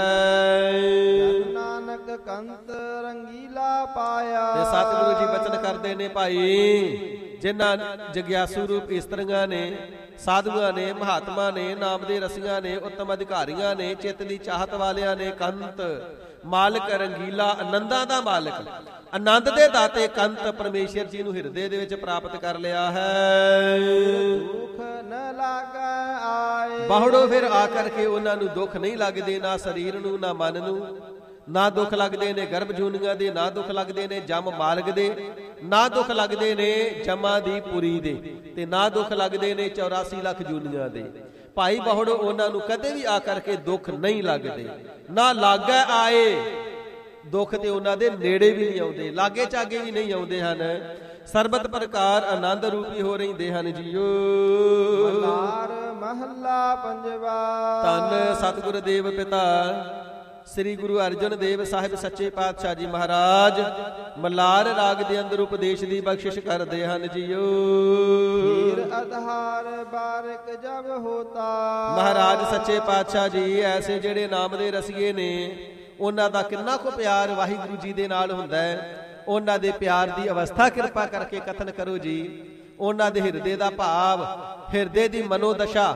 ਨਾਨਕ ਕੰਤ ਰੰਗੀਲਾ ਪਾਇਆ। ਤੇ ਸਤਿਗੁਰੂ ਜੀ ਬਚਨ ਕਰਦੇ ਨੇ ਭਾਈ, ਜਿਨ੍ਹਾਂ ਜਗਿਆਸੂ ਰੂਪ ਇਸਤਰੀਆਂ ਨੇ, ਸਾਧੂਆਂ ਨੇ, ਮਹਾਤਮਾ ਨੇ, ਨਾਮ ਦੇ ਰਸੀਆਂ ਨੇ, ਉੱਤਮ ਅਧਿਕਾਰੀਆਂ ਨੇ, ਚਿੱਤ ਦੀ ਚਾਹਤ ਵਾਲਿਆਂ ਨੇ, ਕੰਤ ਮਾਲਕ ਰੰਗੀਲਾ, ਆਨੰਦਾਂ ਦਾ ਮਾਲਕ, ਆਨੰਦ ਦੇ ਦਾਤੇ ਕੰਤ ਪਰਮੇਸ਼ਰ ਜੀ ਨੂੰ ਹਿਰਦੇ ਦੇ ਵਿੱਚ ਪ੍ਰਾਪਤ ਕਰ ਲਿਆ ਹੈ। ਦੁੱਖ ਨ ਲਾਗੈ ਆਏ। ਬਾਹੜੋਂ ਫਿਰ ਆ ਕਰਕੇ ਉਹਨਾਂ ਨੂੰ ਦੁੱਖ ਨਹੀਂ ਲੱਗਦੇ, ਨਾ ਸਰੀਰ ਨੂੰ, ਨਾ ਮਨ ਨੂੰ। ਨਾ ਦੁੱਖ ਲੱਗਦੇ ਨੇ ਗਰਭ ਜੂਨੀਆਂ ਦੇ, ਨਾ ਦੁੱਖ ਲੱਗਦੇ ਨੇ ਜਮ ਮਾਰਗ ਦੇ, ਨਾ ਦੁੱਖ ਲੱਗਦੇ ਨੇ ਜਮਾਂ ਦੀ ਪੁਰੀ ਦੇ, ਤੇ ਨਾ ਦੁੱਖ ਲੱਗਦੇ ਨੇ ਚੌਰਾਸੀ ਲੱਖ ਜੂਨੀਆਂ ਦੇ। ਭਾਈ ਬਹੁੜੋ ਉਹਨਾਂ ਨੂੰ ਕਦੇ ਵੀ ਆ ਕਰਕੇ ਦੁੱਖ ਨਹੀਂ ਲੱਗਦੇ, ਨਾ ਲਾਗੇ ਆਏ। ਦੁੱਖ ਤੇ ਉਹਨਾਂ ਦੇ ਨੇੜੇ ਵੀ ਨਹੀਂ ਆਉਂਦੇ, ਲਾਗੇ ਚਾਗੇ ਵੀ ਨਹੀਂ ਆਉਂਦੇ ਹਨ। ਸਰਬਤ ਪ੍ਰਕਾਰ ਆਨੰਦ ਰੂਪੀ ਹੋ ਰਹਿੰਦੇ ਹਨ ਜੀਓ। ਮਲਾਰ ਮਹੱਲਾ ਪੰਜਵਾ। ਧੰਨ ਸਤਿਗੁਰ ਦੇਵ ਪਿਤਾ ਸ੍ਰੀ ਗੁਰੂ ਅਰਜਨ ਦੇਵ ਸਾਹਿਬ ਸੱਚੇ ਪਾਤਸ਼ਾਹ ਜੀ ਮਹਾਰਾਜ ਮਲਾਰ ਰਾਗ ਦੇ ਅੰਦਰ ਉਪਦੇਸ਼ ਦੀ ਬਖਸ਼ਿਸ਼ ਕਰਦੇ ਹਨ ਜੀਓ। ਹੀਰ ਆਧਾਰ ਬਾਰਿਕ ਜਬ ਹੋਤਾ। ਮਹਾਰਾਜ ਸੱਚੇ ਪਾਤਸ਼ਾਹ ਜੀ ਐਸੇ ਜਿਹੜੇ ਨਾਮ ਦੇ ਰਸੀਏ ਨੇ, ਉਹਨਾਂ ਦਾ ਕਿੰਨਾ ਕੁ ਪਿਆਰ ਵਾਹਿਗੁਰੂ ਜੀ ਦੇ ਨਾਲ ਹੁੰਦਾ ਹੈ। ਉਹਨਾਂ ਦੇ ਪਿਆਰ ਦੀ ਅਵਸਥਾ ਕਿਰਪਾ ਕਰਕੇ ਕਥਨ ਕਰੋ ਜੀ। ਉਹਨਾਂ ਦੇ ਹਿਰਦੇ ਦਾ ਭਾਵ, ਹਿਰਦੇ ਦੀ ਮਨੋਦਸ਼ਾ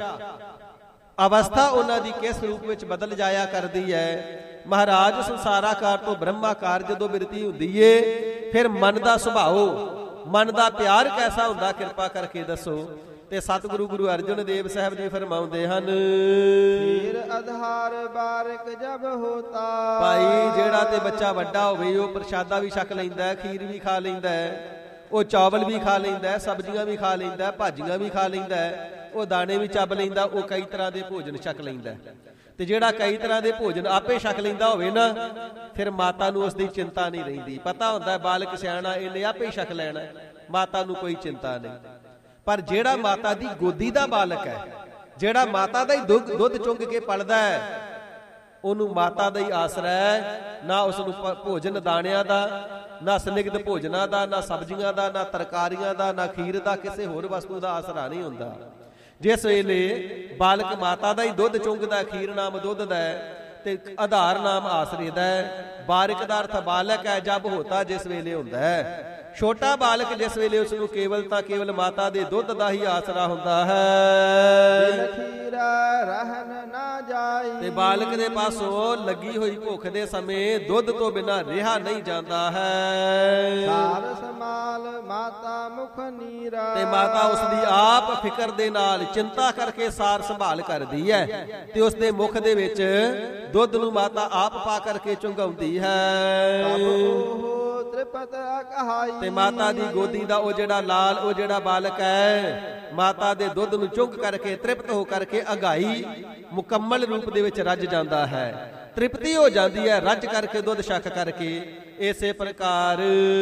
ਅਵਸਥਾ ਉਹਨਾਂ ਦੀ ਕਿਸ ਰੂਪ ਵਿੱਚ ਬਦਲ ਜਾਇਆ ਕਰਦੀ ਹੈ। ਮਹਾਰਾਜ ਸੰਸਾਰਾਕਾਰ ਤੋਂ ਬ੍ਰਹਮਾਕਾਰ ਜਦੋਂ ਬਿਰਤੀ ਹੁੰਦੀ ਏ, ਫਿਰ ਮਨ ਦਾ ਸੁਭਾਅ, ਮਨ ਦਾ ਪਿਆਰ ਕੈਸਾ ਹੁੰਦਾ, ਕਿਰਪਾ ਕਰਕੇ ਦੱਸੋ। ਤੇ ਸਤਿਗੁਰੂ ਗੁਰੂ ਅਰਜਨ ਦੇਵ ਸਾਹਿਬ ਜੀ ਫਰਮਾਉਂਦੇ ਹਨ, ਹੀਰ ਆਧਾਰ ਬਾਰਿਕ ਜਬ ਹੋਤਾ। ਭਾਈ ਜਿਹੜਾ ਤੇ ਬੱਚਾ ਵੱਡਾ ਹੋਵੇ, ਉਹ ਪ੍ਰਸ਼ਾਦਾ ਵੀ ਛਕ ਲੈਂਦਾ ਹੈ, ਖੀਰ ਵੀ ਖਾ ਲੈਂਦਾ ਹੈ, ਉਹ ਚਾਵਲ ਵੀ ਖਾ ਲੈਂਦਾ ਹੈ, ਸਬਜ਼ੀਆਂ ਵੀ ਖਾ ਲੈਂਦਾ ਹੈ, ਭਾਜੀਆਂ ਵੀ ਖਾ ਲੈਂਦਾ ਹੈ, ਉਹ ਦਾਣੇ ਵੀ ਚੱਬ ਲੈਂਦਾ, ਉਹ ਕਈ ਤਰ੍ਹਾਂ ਦੇ ਭੋਜਨ ਛਕ ਲੈਂਦਾ। ਤੇ ਜਿਹੜਾ ਕਈ ਤਰ੍ਹਾਂ ਦੇ ਭੋਜਨ ਆਪੇ ਛਕ ਲੈਂਦਾ ਹੋਵੇ ਨਾ, ਫਿਰ ਮਾਤਾ ਨੂੰ ਉਸ ਦੀ ਚਿੰਤਾ ਨਹੀਂ ਰਹਿੰਦੀ। ਪਤਾ ਹੁੰਦਾ ਬਾਲਕ ਸਿਆਣਾ, ਇਹਨੇ ਆਪੇ ਹੀ ਛਕ ਲੈਣਾ, ਮਾਤਾ ਨੂੰ ਕੋਈ ਚਿੰਤਾ ਨਹੀਂ। ਪਰ ਜਿਹੜਾ ਮਾਤਾ ਦੀ ਗੋਦੀ ਦਾ ਬਾਲਕ ਹੈ, ਜਿਹੜਾ ਮਾਤਾ ਦਾ ਹੀ ਦੁੱਧ ਦੁੱਧ ਚੁੰਗ ਕੇ ਪਲਦਾ ਹੈ, ਉਹਨੂੰ ਮਾਤਾ ਦਾ ਹੀ ਆਸਰਾ ਹੈ। ਨਾ ਉਸ ਨੂੰ ਭੋਜਨ ਦਾਣਿਆਂ ਦਾ, ਨਾ ਸਨਿਗਧ ਭੋਜਨਾਂ ਦਾ, ਨਾ ਸਬਜ਼ੀਆਂ ਦਾ, ਨਾ ਤਰਕਾਰੀਆਂ ਦਾ, ਨਾ ਖੀਰ ਦਾ, ਕਿਸੇ ਹੋਰ ਵਸਤੂ ਦਾ ਆਸਰਾ ਨਹੀਂ ਹੁੰਦਾ। ਜਿਸ ਵੇਲੇ ਬਾਲਕ ਮਾਤਾ ਦਾ ਹੀ ਦੁੱਧ ਚੁੰਗਦਾ, ਖੀਰ ਨਾਮ ਦੁੱਧ ਦਾ ਹੈ, ਤੇ ਆਧਾਰ ਨਾਮ ਆਸਰੇ ਦਾ ਹੈ। ਬਾਰਿਕ ਦਾ ਅਰਥ ਬਾਲਕ ਹੈ, ਜਬ ਹੋਤਾ ਜਿਸ ਵੇਲੇ ਹੁੰਦਾ ਹੈ। ਛੋਟਾ ਬਾਲਕ ਜਿਸ ਵੇਲੇ ਉਸ ਨੂੰ ਕੇਵਲ ਤਾਂ ਕੇਵਲ ਮਾਤਾ ਦੇ ਦੁੱਧ ਦਾ ਹੀ ਆਸਰਾ ਹੁੰਦਾ ਹੈ। ਰਹਿਣ ਨਾ ਜਾਈ। ਤੇ ਬਾਲਕ ਦੇ ਪਾਸੋਂ ਲੱਗੀ ਹੋਈ ਭੁੱਖ ਦੇ ਸਮੇਂ ਦੁੱਧ ਤੋਂ ਬਿਨਾਂ ਰਿਹਾ ਨਹੀਂ ਜਾਂਦਾ ਹੈ। ਸਾਰ ਸਮਾਲ ਮਾਤਾ ਮੁਖ ਨੀਰਾ। ਤੇ ਮਾਤਾ ਉਸ ਦੀ ਆਪ ਫਿਕਰ ਦੇ ਨਾਲ ਚਿੰਤਾ ਕਰਕੇ ਸਾਰ ਸੰਭਾਲ ਕਰਦੀ ਹੈ, ਤੇ ਉਸ ਦੇ ਮੁਖ ਦੇ ਵਿੱਚ ਦੁੱਧ ਨੂੰ ਮਾਤਾ ਆਪ ਪਾ ਕਰਕੇ ਚੁੰਗਾਉਂਦੀ ਹੈ। ਤ੍ਰਿਪਤ ਕਹਾਈ। ਤੇ ਮਾਤਾ ਦੀ ਗੋਦੀ ਦਾ ਉਹ ਜਿਹੜਾ ਲਾਲ, ਉਹ ਜਿਹੜਾ ਬਾਲਕ ਹੈ, ਮਾਤਾ ਦੇ ਦੁੱਧ ਨੂੰ ਚੁੰਗ ਕਰਕੇ ਤ੍ਰਿਪਤ ਹੋ ਕਰਕੇ ਅਗਾਈ ਮੁਕੰਮਲ ਰੂਪ ਦੇ ਵਿੱਚ ਰੱਜ ਜਾਂਦਾ ਹੈ। ਤ੍ਰਿਪਤੀ ਹੋ ਜਾਂਦੀ ਹੈ ਰੱਜ ਕਰਕੇ, ਦੁੱਧ ਛਕ ਕਰਕੇ। ਇਸੇ ਪ੍ਰਕਾਰ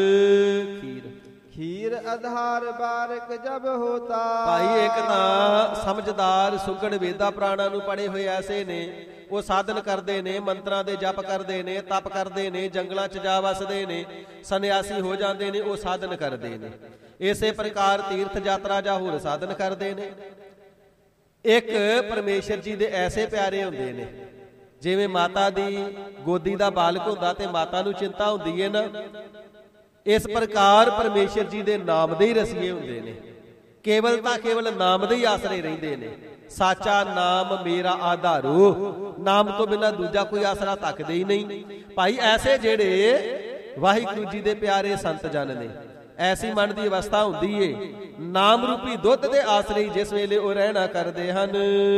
ਖੀਰ ਖੀਰ ਆਧਾਰ ਬਾਰਿਕ ਜਬ ਹੋਤਾ। ਭਾਈ ਇੱਕ ਤਾਂ ਸਮਝਦਾਰ ਸੁਗੜ ਵੇਦਾਂ ਪ੍ਰਾਣਾਂ ਨੂੰ ਪੜੇ ਹੋਏ ਐਸੇ ਨੇ, ਉਹ ਸਾਧਨ ਕਰਦੇ ਨੇ, ਮੰਤਰਾਂ ਦੇ ਜਪ ਕਰਦੇ ਨੇ, ਤਪ ਕਰਦੇ ਨੇ, ਜੰਗਲਾਂ 'ਚ ਜਾ ਵਸਦੇ ਨੇ, ਸੰਨਿਆਸੀ ਹੋ ਜਾਂਦੇ ਨੇ, ਉਹ ਸਾਧਨ ਕਰਦੇ ਨੇ। ਇਸੇ ਪ੍ਰਕਾਰ ਤੀਰਥ ਯਾਤਰਾ ਜਾਂ ਹੋਰ ਸਾਧਨ ਕਰਦੇ ਨੇ। ਇੱਕ ਪਰਮੇਸ਼ਰ ਜੀ ਦੇ ਐਸੇ ਪਿਆਰੇ ਹੁੰਦੇ ਨੇ, ਜਿਵੇਂ ਮਾਤਾ ਦੀ ਗੋਦੀ ਦਾ ਬਾਲਕ ਹੁੰਦਾ ਤੇ ਮਾਤਾ ਨੂੰ ਚਿੰਤਾ ਹੁੰਦੀ ਹੈ ਨਾ, ਇਸ ਪ੍ਰਕਾਰ ਪਰਮੇਸ਼ਰ ਜੀ ਦੇ ਨਾਮ ਦੇ ਹੀ ਰਸੀਏ ਹੁੰਦੇ ਨੇ। ਕੇਵਲ ਤਾਂ ਕੇਵਲ ਨਾਮ ਦੇ ਹੀ ਆਸਰੇ ਰਹਿੰਦੇ ਨੇ। ਸਾਚਾ ਨਾਮ ਮੇਰਾ ਆਧਾਰੂ, ਨਾਮ ਤੋਂ ਬਿਨਾਂ ਦੂਜਾ ਕੋਈ ਆਸਰਾ ਤੱਕਦੇ ਹੀ ਨਹੀਂ। ਭਾਈ ਐਸੇ ਜਿਹੜੇ ਵਾਹਿਗੁਰੂ ਜੀ ਦੇ ਪਿਆਰੇ ਸੰਤ ਜਨ ਨੇ, ਐਸੀ ਮਨ ਦੀ ਅਵਸਥਾ ਹੁੰਦੀ ਏ, ਨਾਮ ਰੂਪੀ ਦੁੱਧ ਦੇ ਆਸਰੇ ਜਿਸ ਵੇਲੇ ਉਹ ਰਹਿਣਾ ਕਰਦੇ ਹਨ।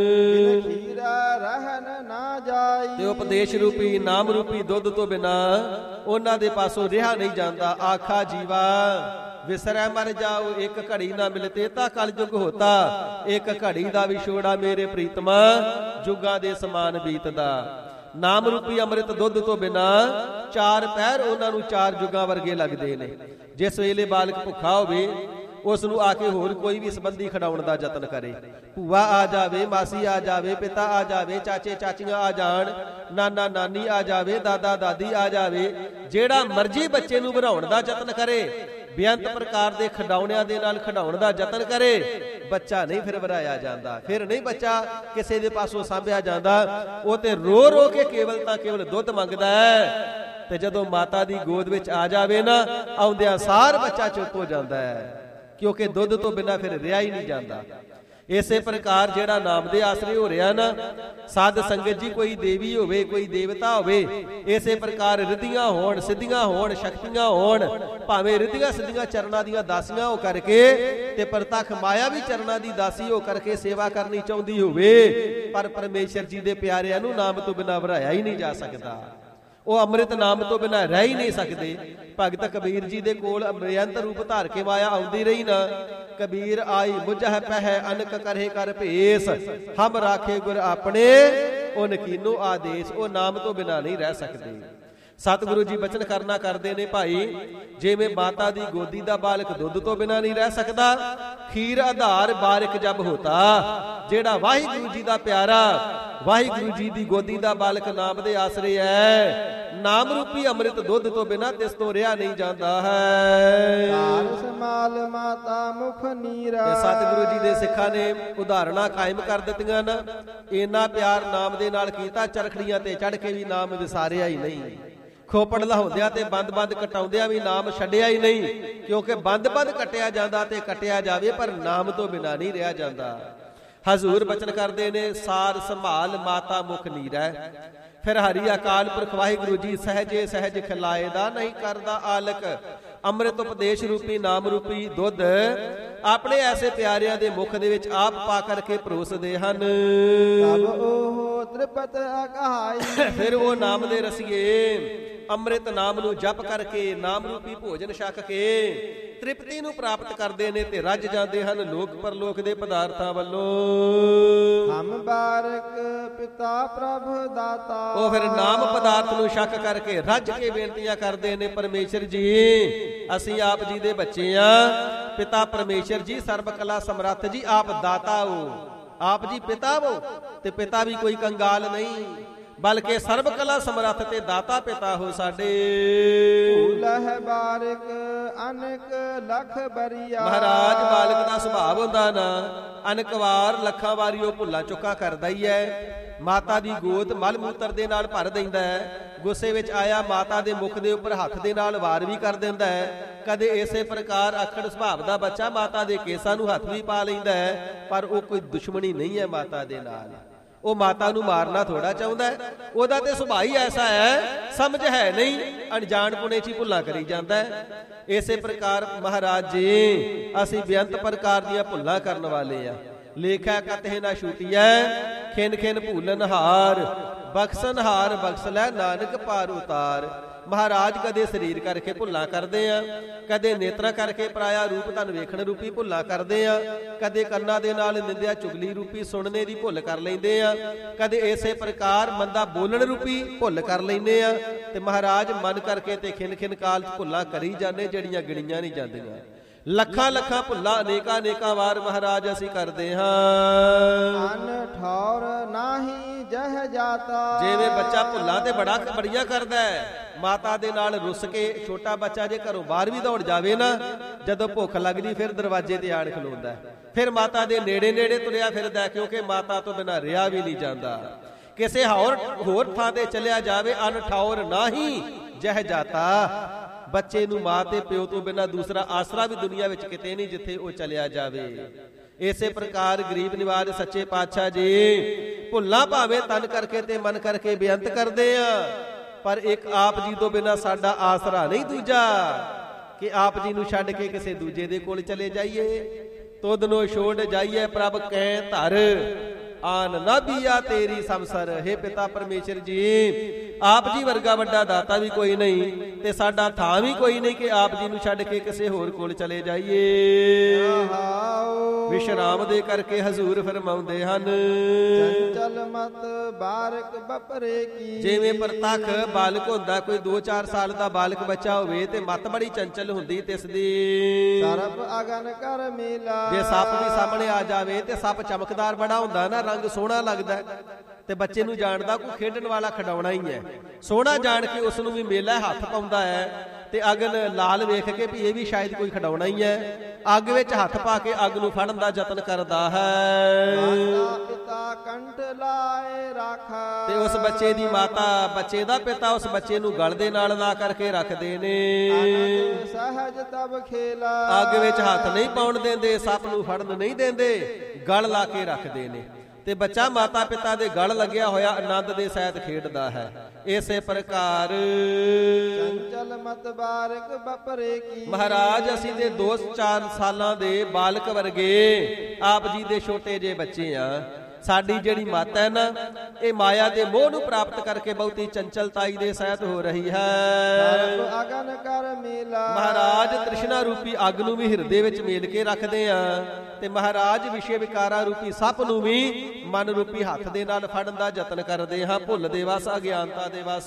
ਰਹਿਣ ਨਾ ਜਾਈ। ਤੇ ਉਪਦੇਸ਼ ਰੂਪੀ ਨਾਮ ਰੂਪੀ ਦੁੱਧ ਤੋਂ ਬਿਨਾਂ ਉਹਨਾਂ ਦੇ ਪਾਸੋਂ ਰਿਹਾ ਨਹੀਂ ਜਾਂਦਾ। ਆਖਾ ਜੀਵਾ ਵਿਸਰੈ ਮਰ ਜਾਓ, ਇੱਕ ਘੜੀ ਨਾ ਮਿਲਤੇ ਤਾਂ ਕਲਯੁਗ ਹੋਤਾ। ਇੱਕ ਘੜੀ ਦਾ ਵਿਛੋੜਾ ਮੇਰੇ ਪ੍ਰੀਤਮਾ, ਜੁਗਾਂ ਦੇ ਸਮਾਨ ਬੀਤਦਾ। ਨਾਮ ਰੂਪੀ ਅੰਮ੍ਰਿਤ ਦੁੱਧ ਤੋਂ ਬਿਨਾਂ ਚਾਰ ਪਹਿਰ ਉਹਨਾਂ ਨੂੰ ਚਾਰ ਜੁਗਾਂ ਵਰਗੇ ਲੱਗਦੇ ਨੇ। ਜਿਸ ਵੇਲੇ ਬਾਲਕ ਭੁੱਖਾ ਹੋਵੇ, ਉਸ ਨੂੰ ਆ ਕੇ ਹੋਰ ਕੋਈ ਵੀ ਸੰਬੰਧੀ ਖਿਡਾਉਣ ਦਾ ਯਤਨ ਕਰੇ, ਭੂਆ ਆ ਜਾਵੇ, ਮਾਸੀ ਆ ਜਾਵੇ, ਪਿਤਾ ਆ ਜਾਵੇ, ਚਾਚੇ ਚਾਚੀਆਂ ਆ ਜਾਣ, ਨਾਨਾ ਨਾਨੀ ਆ ਜਾਵੇ, ਦਾਦਾ ਦਾਦੀ ਆ ਜਾਵੇ, ਜਿਹੜਾ ਮਰਜੀ ਬੱਚੇ ਨੂੰ ਬਣਾਉਣ ਦਾ ਯਤਨ ਕਰੇ, ਬੇਅੰਤ ਪ੍ਰਕਾਰ ਦੇ ਖਿਡੌਣਿਆਂ ਦੇ ਨਾਲ ਖਿਡਾਉਣ ਦਾ ਯਤਨ ਕਰੇ, ਬੱਚਾ ਨਹੀਂ ਫਿਰ ਵਰਾਇਆ ਜਾਂਦਾ, ਫਿਰ ਨਹੀਂ ਬੱਚਾ ਕਿਸੇ ਦੇ ਪਾਸੋਂ ਸਾਂਭਿਆ ਜਾਂਦਾ। ਉਹ ਤੇ ਰੋ ਰੋ ਕੇ ਕੇਵਲ ਤਾਂ ਕੇਵਲ ਦੁੱਧ ਮੰਗਦਾ ਹੈ, ਤੇ ਜਦੋਂ ਮਾਤਾ ਦੀ ਗੋਦ ਵਿੱਚ ਆ ਜਾਵੇ ਨਾ, ਆਉਂਦਿਆਂ ਸਾਰ ਬੱਚਾ ਚੁੱਪ ਹੋ ਜਾਂਦਾ ਹੈ, ਕਿਉਂਕਿ ਦੁੱਧ ਤੋਂ ਬਿਨਾਂ ਫਿਰ ਰਿਹਾ ਹੀ ਨਹੀਂ ਜਾਂਦਾ। ਇਸੇ ਪ੍ਰਕਾਰ ਜਿਹੜਾ ਨਾਮ ਦੇ ਆਸਰੇ ਹੋ ਰਿਹਾ ਨਾ, ਸਾਧ ਸੰਗਤ ਜੀ, ਕੋਈ ਦੇਵੀ ਹੋਵੇ, ਕੋਈ ਦੇਵਤਾ ਹੋਵੇ, ਇਸੇ ਪ੍ਰਕਾਰ ਰਿੱਧੀਆਂ ਹੋਣ, ਸਿੱਧੀਆਂ ਹੋਣ, ਸ਼ਕਤੀਆਂ ਹੋਣ, ਭਾਵੇਂ ਰਿੱਧੀਆਂ ਸਿੱਧੀਆਂ ਚਰਨਾਂ ਦੀਆਂ ਦਾਸੀਆਂ ਹੋ ਕਰਕੇ ਤੇ ਪ੍ਰਤੱਖ ਮਾਇਆ ਵੀ ਚਰਨਾਂ ਦੀ ਦਾਸੀ ਹੋ ਕਰਕੇ ਸੇਵਾ ਕਰਨੀ ਚਾਹੁੰਦੀ ਹੋਵੇ, ਪਰ ਪਰਮੇਸ਼ਰ ਜੀ ਦੇ ਪਿਆਰਿਆਂ ਨੂੰ ਨਾਮ ਤੋਂ ਬਿਨਾਂ ਵਰਾਇਆ ਹੀ ਨਹੀਂ ਜਾ ਸਕਦਾ। ਉਹ ਅੰਮ੍ਰਿਤ ਨਾਮ ਤੋਂ ਬਿਨਾਂ ਰਹਿ ਹੀ ਨਹੀਂ ਸਕਦੇ। ਭਗਤ ਕਬੀਰ ਜੀ ਦੇ ਕੋਲ ਬੇਅੰਤ ਰੂਪ ਧਾਰ ਕੇ ਮਾਇਆ ਆਉਂਦੀ ਰਹੀ ਨਾ, ਕਬੀਰ ਆਈ ਮੁਝਹਿ ਪਹਿ ਅਨਕ ਕਰੇ ਕਰ ਭੇਸ, ਹਮ ਰਾਖੇ ਗੁਰ ਆਪਣੇ ਉਨ ਕੀਨੋ ਆਦੇਸ਼। ਉਹ ਨਾਮ ਤੋਂ ਬਿਨਾਂ ਨਹੀਂ ਰਹਿ ਸਕਦੇ। ਸਤਿਗੁਰੂ ਜੀ ਬਚਨ ਕਰਨਾ ਕਰਦੇ ਨੇ, ਭਾਈ ਜਿਵੇਂ ਮਾਤਾ ਦੀ ਗੋਦੀ ਦਾ ਬਾਲਕ ਦੁੱਧ ਤੋਂ ਬਿਨਾਂ ਨਹੀਂ ਰਹਿ ਸਕਦਾ, ਖੀਰ ਆਧਾਰ ਬਾਰਿਕ ਜਬ ਹੋਤਾ, ਜਿਹੜਾ ਵਾਹਿਗੁਰੂ ਜੀ ਦਾ ਪਿਆਰਾ, ਵਾਹਿਗੁਰੂ ਜੀ ਦੀ ਗੋਦੀ ਦਾ ਬਾਲਕ ਨਾਮ ਦੇ ਆਸਰੇ ਹੈ, ਨਾਮ ਰੂਪੀ ਅੰਮ੍ਰਿਤ ਦੁੱਧ ਤੋਂ ਬਿਨਾਂ ਤਿਸ ਤੋਂ ਰਿਹਾ ਨਹੀਂ ਜਾਂਦਾ ਹੈ। ਸਮਾਲ ਮਾਤਾ ਮੁਖ ਨੀਰਾ। ਸਤਿਗੁਰੂ ਜੀ ਦੇ ਸਿੱਖਾਂ ਨੇ ਉਦਾਹਰਣਾਂ ਕਾਇਮ ਕਰ ਦਿੱਤੀਆਂ ਨਾ, ਇੰਨਾ ਪਿਆਰ ਨਾਮ ਦੇ ਨਾਲ ਕੀਤਾ, ਚਰਖੜੀਆਂ ਤੇ ਚੜ ਕੇ ਵੀ ਨਾਮ ਵਿਸਾਰਿਆ ਹੀ ਨਹੀਂ, ਖੋਪੜ ਲਹਾਉਂਦਿਆਂ ਤੇ ਬੰਦ-ਬੰਦ ਕਟਾਉਂਦਿਆਂ ਵੀ ਨਾਮ ਛੱਡਿਆ ਹੀ ਨਹੀਂ, ਕਿਉਂਕਿ ਬੰਦ-ਬੰਦ ਕੱਟਿਆ ਜਾਂਦਾ ਤੇ ਕੱਟਿਆ ਜਾਵੇ, ਪਰ ਨਾਮ ਤੋਂ ਬਿਨਾਂ ਨਹੀਂ ਰਿਹਾ ਜਾਂਦਾ। ਹਜ਼ੂਰ ਬਚਨ ਕਰਦੇ ਨੇ, ਸਾਰ ਸੰਭਾਲ ਮਾਤਾ ਮੁਖ ਨੀਰੈ, ਫਿਰ ਹਰੀ ਅਕਾਲ ਪੁਰਖ ਵਾਹਿਗੁਰੂ ਜੀ ਸਹਿਜੇ ਸਹਿਜ ਖਿਲਾਏ ਦਾ ਨਹੀਂ ਕਰਦਾ ਆਲਕ। ਅੰਮ੍ਰਿਤ ਉਪਦੇਸ਼ ਰੂਪੀ ਨਾਮ ਰੂਪੀ ਦੁੱਧ ਆਪਣੇ ਐਸੇ ਪਿਆਰਿਆਂ ਦੇ ਮੁਖ ਦੇ ਵਿੱਚ ਆਪ ਪਾ ਕਰਕੇ ਪਰੋਸਦੇ ਹਨ। ਤਬ ਉਹ ਤ੍ਰਿਪਤ ਅਕਹਾਈ। ਫਿਰ ਉਹ ਨਾਮ ਦੇ ਰਸੀਏ ਅੰਮ੍ਰਿਤ ਨਾਮ ਨੂੰ ਜਪ ਕਰਕੇ, ਨਾਮ ਰੂਪੀ ਭੋਜਨ ਛਕ ਕੇ ਤ੍ਰਿਪਤੀ ਨੂੰ ਪ੍ਰਾਪਤ ਕਰਦੇ ਨੇ ਤੇ ਰੱਜ ਜਾਂਦੇ ਹਨ ਲੋਕ ਪਰਲੋਕ ਦੇ ਪਦਾਰਥਾਂ ਵੱਲੋਂ। ਹਮ ਬਾਰਕ ਪਿਤਾ ਪ੍ਰਭ ਦਾਤਾ। ਉਹ ਫਿਰ ਨਾਮ ਪਦਾਰਥ ਨੂੰ ਛਕ ਕਰਕੇ ਰੱਜ ਕੇ ਬੇਨਤੀਆਂ ਕਰਦੇ ਨੇ, ਪਰਮੇਸ਼ਰ ਜੀ ਅਸੀਂ ਆਪ ਜੀ ਦੇ ਬੱਚੇ ਆ, ਪਿਤਾ ਪਰਮੇਸ਼ਰ ਜੀ ਸਰਬ ਕਲਾ ਸਮਰੱਥ ਜੀ ਆਪ ਦਾਤਾ ਹੋ, ਆਪ ਜੀ ਪਿਤਾ ਹੋ, ਤੇ ਪਿਤਾ ਵੀ ਕੋਈ ਕੰਗਾਲ ਨਹੀਂ, ਬਲਕਿ ਸਰਬ ਕਲਾ ਸਮਰੱਥ ਤੇ ਦਾਤਾ ਪਿਤਾ ਹੋ ਸਾਡੇ। ਲਹਿ ਬਾਰਿਕ ਅਨਕ ਲਖ ਬਰੀਆ। ਮਹਾਰਾਜ ਬਾਲਕ ਦਾ ਸੁਭਾਅ ਹੁੰਦਾ ਨਾ, ਅਨਕ ਵਾਰ ਲੱਖਾਂ ਵਾਰੀ ਉਹ ਭੁੱਲਾਂ ਚੁੱਕਾ ਕਰਦਾ ਹੀ ਹੈ। ਮਾਤਾ ਦੀ ਗੋਦ ਮਲ ਮੂਤਰ ਦੇ ਨਾਲ ਭਰ ਦਿੰਦਾ ਹੈ, ਗੁੱਸੇ ਵਿੱਚ ਆਇਆ ਮਾਤਾ ਦੇ ਮੁਖ ਦੇ ਉੱਪਰ ਹੱਥ ਦੇ ਨਾਲ ਵਾਰ ਵੀ ਕਰ ਦਿੰਦਾ ਹੈ। ਕਦੇ ਇਸੇ ਪ੍ਰਕਾਰ ਅਖੜ ਸੁਭਾਅ ਦਾ ਬੱਚਾ ਮਾਤਾ ਦੇ ਕੇਸਾਂ ਨੂੰ ਹੱਥ ਵੀ ਪਾ ਲੈਂਦਾ ਹੈ, ਪਰ ਉਹ ਕੋਈ ਦੁਸ਼ਮਣੀ ਨਹੀਂ ਹੈ ਮਾਤਾ ਦੇ ਨਾਲ। ਉਹ ਮਾਤਾ ਨੂੰ ਮਾਰਨਾ ਥੋੜਾ ਚਾਹੁੰਦਾ ਹੈ, ਉਹਦਾ ਤੇ ਸੁਭਾਅ ਹੀ ਐਸਾ ਹੈ, ਸਮਝ ਹੈ ਨਹੀਂ, ਅਣਜਾਣ ਪੁਣੇ ਚ ਹੀ ਭੁੱਲਾਂ ਕਰੀ ਜਾਂਦਾ ਹੈ। ਇਸੇ ਪ੍ਰਕਾਰ ਮਹਾਰਾਜ ਜੀ ਅਸੀਂ ਬੇਅੰਤ ਪ੍ਰਕਾਰ ਦੀਆਂ ਭੁੱਲਾਂ ਕਰਨ ਵਾਲੇ ਆ। ਲੇਖਾ ਕਤਹਿ ਨਾ ਛੂਟੀਐ, ਖਿਨ ਖਿਨ ਭੂਲਨ ਹਾਰ, ਬਖਸ਼ਣ ਹਾਰ ਬਖਸ਼ ਲੈ ਨਾਨਕ ਪਾਰ ਉਤਾਰ। ਮਹਾਰਾਜ ਕਦੇ ਸਰੀਰ ਕਰਕੇ ਭੁੱਲਾਂ ਕਰਦੇ ਆ, ਕਦੇ ਨੇਤਰਾਂ ਕਰਕੇ ਪਰਾਇਆ ਰੂਪ ਧਨ ਵੇਖਣ ਰੂਪੀ ਭੁੱਲਾਂ ਕਰਦੇ ਆ, ਕਦੇ ਕੰਨਾਂ ਦੇ ਨਾਲ ਨਿੰਦਿਆ ਚੁਗਲੀ ਰੂਪੀ ਸੁਣਨੇ ਦੀ ਭੁੱਲ ਕਰ ਲੈਂਦੇ ਆ, ਕਦੇ ਇਸੇ ਪ੍ਰਕਾਰ ਮੰਦਾ ਬੋਲਣ ਰੂਪੀ ਭੁੱਲ ਕਰ ਲੈਂਦੇ ਆ, ਤੇ ਮਹਾਰਾਜ ਮਨ ਕਰਕੇ ਤੇ ਖਿਨ ਖਿਨ ਕਾਲ ਚ ਭੁੱਲਾਂ ਕਰੀ ਜਾਂਦੇ, ਜਿਹੜੀਆਂ ਗਿਣੀਆਂ ਨਹੀਂ ਜਾਂਦੀਆਂ। ਲੱਖਾਂ ਲੱਖਾਂ ਭੁੱਲਾਂ ਅਨੇਕਾਂ ਅਨੇਕਾਂ ਵਾਰ ਮਹਾਰਾਜ ਅਸੀਂ ਕਰਦੇ ਹਾਂ। ਅਨ ਠੌਰ ਨਾਹੀ ਜਹ ਜਾਤਾ। ਜਿਵੇਂ ਬੱਚਾ ਭੁੱਲਾਂ ਤੇ ਬੜਾ ਬੜੀਆਂ ਕਰਦਾ ਹੈ, ਮਾਤਾ ਦੇ ਨਾਲ ਰੁੱਸ ਕੇ ਛੋਟਾ ਬੱਚਾ ਜੇ ਘਰੋਂ ਬਾਹਰ ਵੀ ਦੌੜ ਜਾਵੇ ਨਾ, ਜਦੋਂ ਭੁੱਖ ਲੱਗਦੀ ਫਿਰ ਦਰਵਾਜ਼ੇ ਤੇ ਆਣ ਖਲੋਂਦਾ, ਫਿਰ ਮਾਤਾ ਦੇ ਨੇੜੇ ਨੇੜੇ ਤੁਰਿਆ ਫਿਰਦਾ, ਕਿਉਂਕਿ ਮਾਤਾ ਤੋਂ ਬਿਨਾਂ ਰਿਹਾ ਵੀ ਨਹੀਂ ਜਾਂਦਾ। ਕਿਸੇ ਹੋਰ ਹੋਰ ਥਾਂ ਤੇ ਚਲਿਆ ਜਾਵੇ, ਅਨ ਠੌਰ ਨਾਹੀ ਜਹ ਜਾਤਾ। ਬੱਚੇ ਨੂੰ ਮਾਂ ਤੇ ਪਿਓ ਤੋਂ ਬਿਨਾਂ ਦੂਸਰਾ ਆਸਰਾ ਵੀ ਦੁਨੀਆ ਵਿੱਚ ਕਿਤੇ ਨਹੀਂ, ਜਿੱਥੇ ਉਹ ਚਲਿਆ ਜਾਵੇ। ਇਸੇ ਪ੍ਰਕਾਰ ਗਰੀਬ ਨਿਵਾਜ ਸੱਚੇ ਪਾਤਸ਼ਾਹ ਜੀ ਭੁੱਲਾਂ ਭਾਵੇਂ ਤਨ ਕਰਕੇ ਤੇ ਮਨ ਕਰਕੇ ਬੇਅੰਤ ਕਰਦੇ ਆ, ਪਰ ਇੱਕ ਆਪ ਜੀ ਤੋਂ ਬਿਨਾਂ ਸਾਡਾ ਆਸਰਾ ਨਹੀਂ ਦੂਜਾ, ਕਿ ਆਪ ਜੀ ਨੂੰ ਛੱਡ ਕੇ ਕਿਸੇ ਦੂਜੇ ਦੇ ਕੋਲ ਚਲੇ ਜਾਈਏ। ਤੁਧ ਨੂੰ ਛੋੜ ਜਾਈਏ ਪ੍ਰਭ ਕਹਿ ਧਰ, ਆਨ ਨਾ ਬੀਆ ਤੇਰੀ ਸੰਸਰ। हे ਪਿਤਾ ਪਰਮੇਸ਼ਰ ਜੀ, ਆਪ ਜੀ ਵਰਗਾ ਵੱਡਾ ਦਾਤਾ ਵੀ ਕੋਈ ਨਹੀਂ, ਤੇ ਸਾਡਾ ਥਾਂ ਵੀ ਕੋਈ ਨਹੀਂ ਕਿ ਆਪ ਜੀ ਨੂੰ ਛੱਡ ਕੇ ਕਿਸੇ ਹੋਰ ਕੋਲ ਚਲੇ ਜਾਈਏ। ਵਿਸ਼ਰਾਮ ਦੇ ਕਰਕੇ ਹਜ਼ੂਰ ਫਰਮਾਉਂਦੇ ਹਨ, ਚੰਚਲ ਮਤ ਬਾਰਕ ਬਪਰੇ ਕੀ। ਜਿਵੇਂ ਪ੍ਰਤੱਖ ਬਾਲਕ ਹੁੰਦਾ, ਕੋਈ ਦੋ ਚਾਰ ਸਾਲ ਦਾ ਬਾਲਕ ਬੱਚਾ ਹੋਵੇ ਤੇ ਮਤ ਬੜੀ ਚੰਚਲ ਹੁੰਦੀ ਤਿਸ ਦੀ। ਸਰਪ ਅਗਨ ਕਰ ਮੇਲਾ। ਜੇ ਸੱਪ ਵੀ ਸਾਹਮਣੇ ਆ ਜਾਵੇ ਤੇ ਸੱਪ ਚਮਕਦਾਰ ਬੜਾ ਹੁੰਦਾ ਨਾ, ਰੰਗ ਸੋਹਣਾ ਲੱਗਦਾ, ਤੇ ਬੱਚੇ ਨੂੰ ਜਾਣਦਾ ਕੋਈ ਖੇਡਣ ਵਾਲਾ ਖਿਡੌਣਾ ਹੀ ਹੈ, ਸੋਹਣਾ ਜਾਣ ਕੇ ਉਸ ਨੂੰ ਵੀ ਮੇਲਾ ਹੱਥ ਪਾਉਂਦਾ ਹੈ। ਤੇ ਅਗਨ ਲਾਲ ਵੇਖ ਕੇ ਵੀ ਇਹ ਵੀ ਸ਼ਾਇਦ ਕੋਈ ਖਿਡੌਣਾ ਹੀ ਹੈ, ਅੱਗ ਵਿੱਚ ਹੱਥ ਪਾ ਕੇ ਅੱਗ ਨੂੰ ਫੜਨ ਦਾ ਯਤਨ ਕਰਦਾ ਹੈ। ਮਾਤਾ ਪਿਤਾ ਕੰਠ ਲਾਏ ਰਾਖਾ, ਤੇ ਉਸ ਬੱਚੇ ਦੀ ਮਾਤਾ, ਬੱਚੇ ਦਾ ਪਿਤਾ ਉਸ ਬੱਚੇ ਨੂੰ ਗਲ ਦੇ ਨਾਲ ਲਾ ਕਰਕੇ ਰੱਖਦੇ ਨੇ। ਆਨੰਦ ਸਹਜ ਤਬ ਖੇਲਾ, ਅੱਗ ਵਿੱਚ ਹੱਥ ਨਹੀਂ ਪਾਉਣ ਦਿੰਦੇ, ਸੱਪ ਨੂੰ ਫੜਨ ਨਹੀਂ ਦਿੰਦੇ, ਗਲ ਲਾ ਕੇ ਰੱਖਦੇ ਨੇ। ਤੇ ਬੱਚਾ ਮਾਤਾ ਪਿਤਾ ਦੇ ਗਲ ਲੱਗਿਆ ਹੋਇਆ ਆਨੰਦ ਦੇ ਸਹਿਤ ਖੇਡਦਾ ਹੈ। ਇਸੇ ਪ੍ਰਕਾਰ ਚੰਚਲ ਮਤ ਬਾਰਕ ਬਪਰੇ ਕੀ, ਮਹਾਰਾਜ ਅਸੀਂ ਦੇ ਦੋ ਚਾਰ ਸਾਲਾਂ ਦੇ ਬਾਲਕ ਵਰਗੇ ਆਪ ਜੀ ਦੇ ਛੋਟੇ ਜਿਹੇ ਬੱਚੇ ਆ। ਸਾਡੀ ਜਿਹੜੀ ਮੱਤ ਹੈ ਨਾ, ਇਹ ਮਾਇਆ ਦੇ ਮੋਹ ਨੂੰ ਪ੍ਰਾਪਤ ਕਰਕੇ ਬਹੁਤੀ ਚੰਚਲਤਾਈ ਦੇ ਸਹਿਤ ਹੋ ਰਹੀ ਹੈ। ਅਗਨ ਕਰ ਮੇਲਾ, ਮਹਾਰਾਜ ਤ੍ਰਿਸ਼ਨਾ ਰੂਪੀ ਅੱਗ ਨੂੰ ਵੀ ਹਿਰਦੇ ਵਿੱਚ ਮੇਲ ਕੇ ਰੱਖਦੇ ਆ, ਤੇ ਮਹਾਰਾਜ ਵਿਸ਼ੇ ਵਿਕਾਰਾਂ ਰੂਪੀ ਸੱਪ ਨੂੰ ਵੀ ਮਨ ਰੂਪੀ ਹੱਥ ਦੇ ਨਾਲ ਫੜਨ ਦਾ ਯਤਨ ਕਰਦੇ ਹਾਂ, ਭੁੱਲ ਦੇ ਵਸ, ਅਗਿਆਨਤਾ ਦੇ ਵਸ।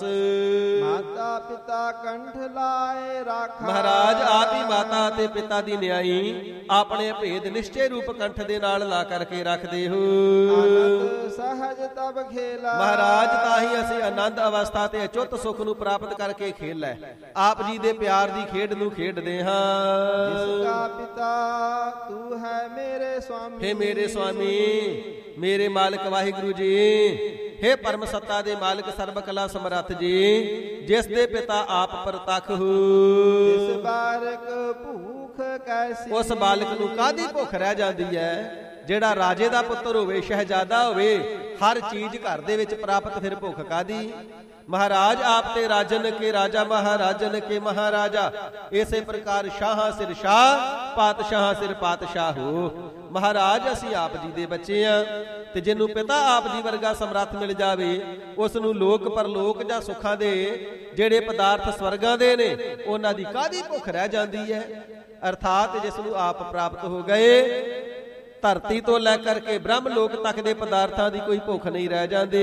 ਮਾਤਾ ਪਿਤਾ ਕੰਠ ਲਾਏ ਰਾਖਾ, ਮਹਾਰਾਜ ਆਪ ਹੀ ਮਾਤਾ ਅਤੇ ਪਿਤਾ ਦੀ ਨਿਆਈ ਆਪਣੇ ਭੇਦ ਨਿਸ਼ਚੇ ਰੂਪ ਕੰਠ ਦੇ ਨਾਲ ਲਾ ਕਰਕੇ ਰੱਖਦੇ ਹੋ। ਆਨੰਦ ਸਹਜ ਤਬ ਖੇਲਾ, ਮਹਾਰਾਜ ਤਾਂ ਹੀ ਅਸੀਂ ਆਨੰਦ ਅਵਸਥਾ ਤੇ ਅਚੁੱਤ ਸੁਖ ਨੂੰ ਪ੍ਰਾਪਤ ਕਰਕੇ ਖੇਲੈ ਆਪ ਜੀ ਦੇ ਪਿਆਰ ਦੀ ਖੇਡ ਨੂੰ ਖੇਡਦੇ ਹਾਂ। ਜਿਸ ਕਾ ਪਿਤਾ ਤੂੰ ਹੈ ਮੇਰੇ ਸੁਆਮੀ, ਹੇ ਮੇਰੇ ਸੁਆਮੀ, ਮੇਰੇ ਮਾਲਕ ਵਾਹਿਗੁਰੂ ਜੀ, ਹੇ ਪਰਮ ਸੱਤਾ ਦੇ ਮਾਲਕ ਸਰਬ ਕਲਾ ਸਮਰੱਥ ਜੀ, ਜਿਸ ਦੇ ਪਿਤਾ ਆਪ ਪ੍ਰਤੱਖ ਹੋ। ਇਸ ਬਾਰਕ ਭੂਖ ਕੈਸੀ, ਉਸ ਬਾਲਕ ਨੂੰ ਕਾਹਦੀ ਭੁੱਖ ਰਹਿ ਜਾਂਦੀ ਹੈ? ਜਿਹੜਾ ਰਾਜੇ ਦਾ ਪੁੱਤਰ ਹੋਵੇ, ਸ਼ਹਿਜ਼ਾਦਾ ਹੋਵੇ, ਹਰ ਚੀਜ਼ ਘਰ ਦੇ ਵਿੱਚ ਪ੍ਰਾਪਤ, ਫਿਰ ਭੁੱਖ ਕਾਹਦੀ? ਮਹਾਰਾਜ ਆਪ ਤੇ ਰਾਜਨ ਕੇ ਰਾਜਾ, ਮਹਾਰਾਜਨ ਕੇ ਮਹਾਰਾਜਾ। ਇਸੇ ਪ੍ਰਕਾਰ ਸ਼ਾਹਾਂ ਸਿਰ ਸ਼ਾਹ, ਪਾਤਸ਼ਾਹਾਂ ਸਿਰ ਪਾਤਸ਼ਾਹ ਹੋ। ਮਹਾਰਾਜ ਅਸੀਂ ਆਪ ਜੀ ਦੇ ਬੱਚੇ ਆ, ਤੇ ਜਿਹਨੂੰ ਪਿਤਾ ਆਪ ਜੀ ਵਰਗਾ ਸਮਰੱਥ ਮਿਲ ਜਾਵੇ, ਉਸ ਨੂੰ ਲੋਕ ਪਰਲੋਕ ਜਾਂ ਸੁੱਖਾਂ ਦੇ ਜਿਹੜੇ ਪਦਾਰਥ ਸਵਰਗਾਂ ਦੇ ਨੇ, ਉਹਨਾਂ ਦੀ ਕਾਹਦੀ ਭੁੱਖ ਰਹਿ ਜਾਂਦੀ ਹੈ? ਅਰਥਾਤ ਜਿਸ ਨੂੰ ਆਪ ਪ੍ਰਾਪਤ ਹੋ ਗਏ, ਧਰਤੀ ਤੋਂ ਲੈ ਕਰਕੇ ਬ੍ਰਹਮ ਲੋਕ ਤੱਕ ਦੇ ਪਦਾਰਥਾਂ ਦੀ ਕੋਈ ਭੁੱਖ ਨਹੀਂ ਰਹਿ ਜਾਂਦੀ।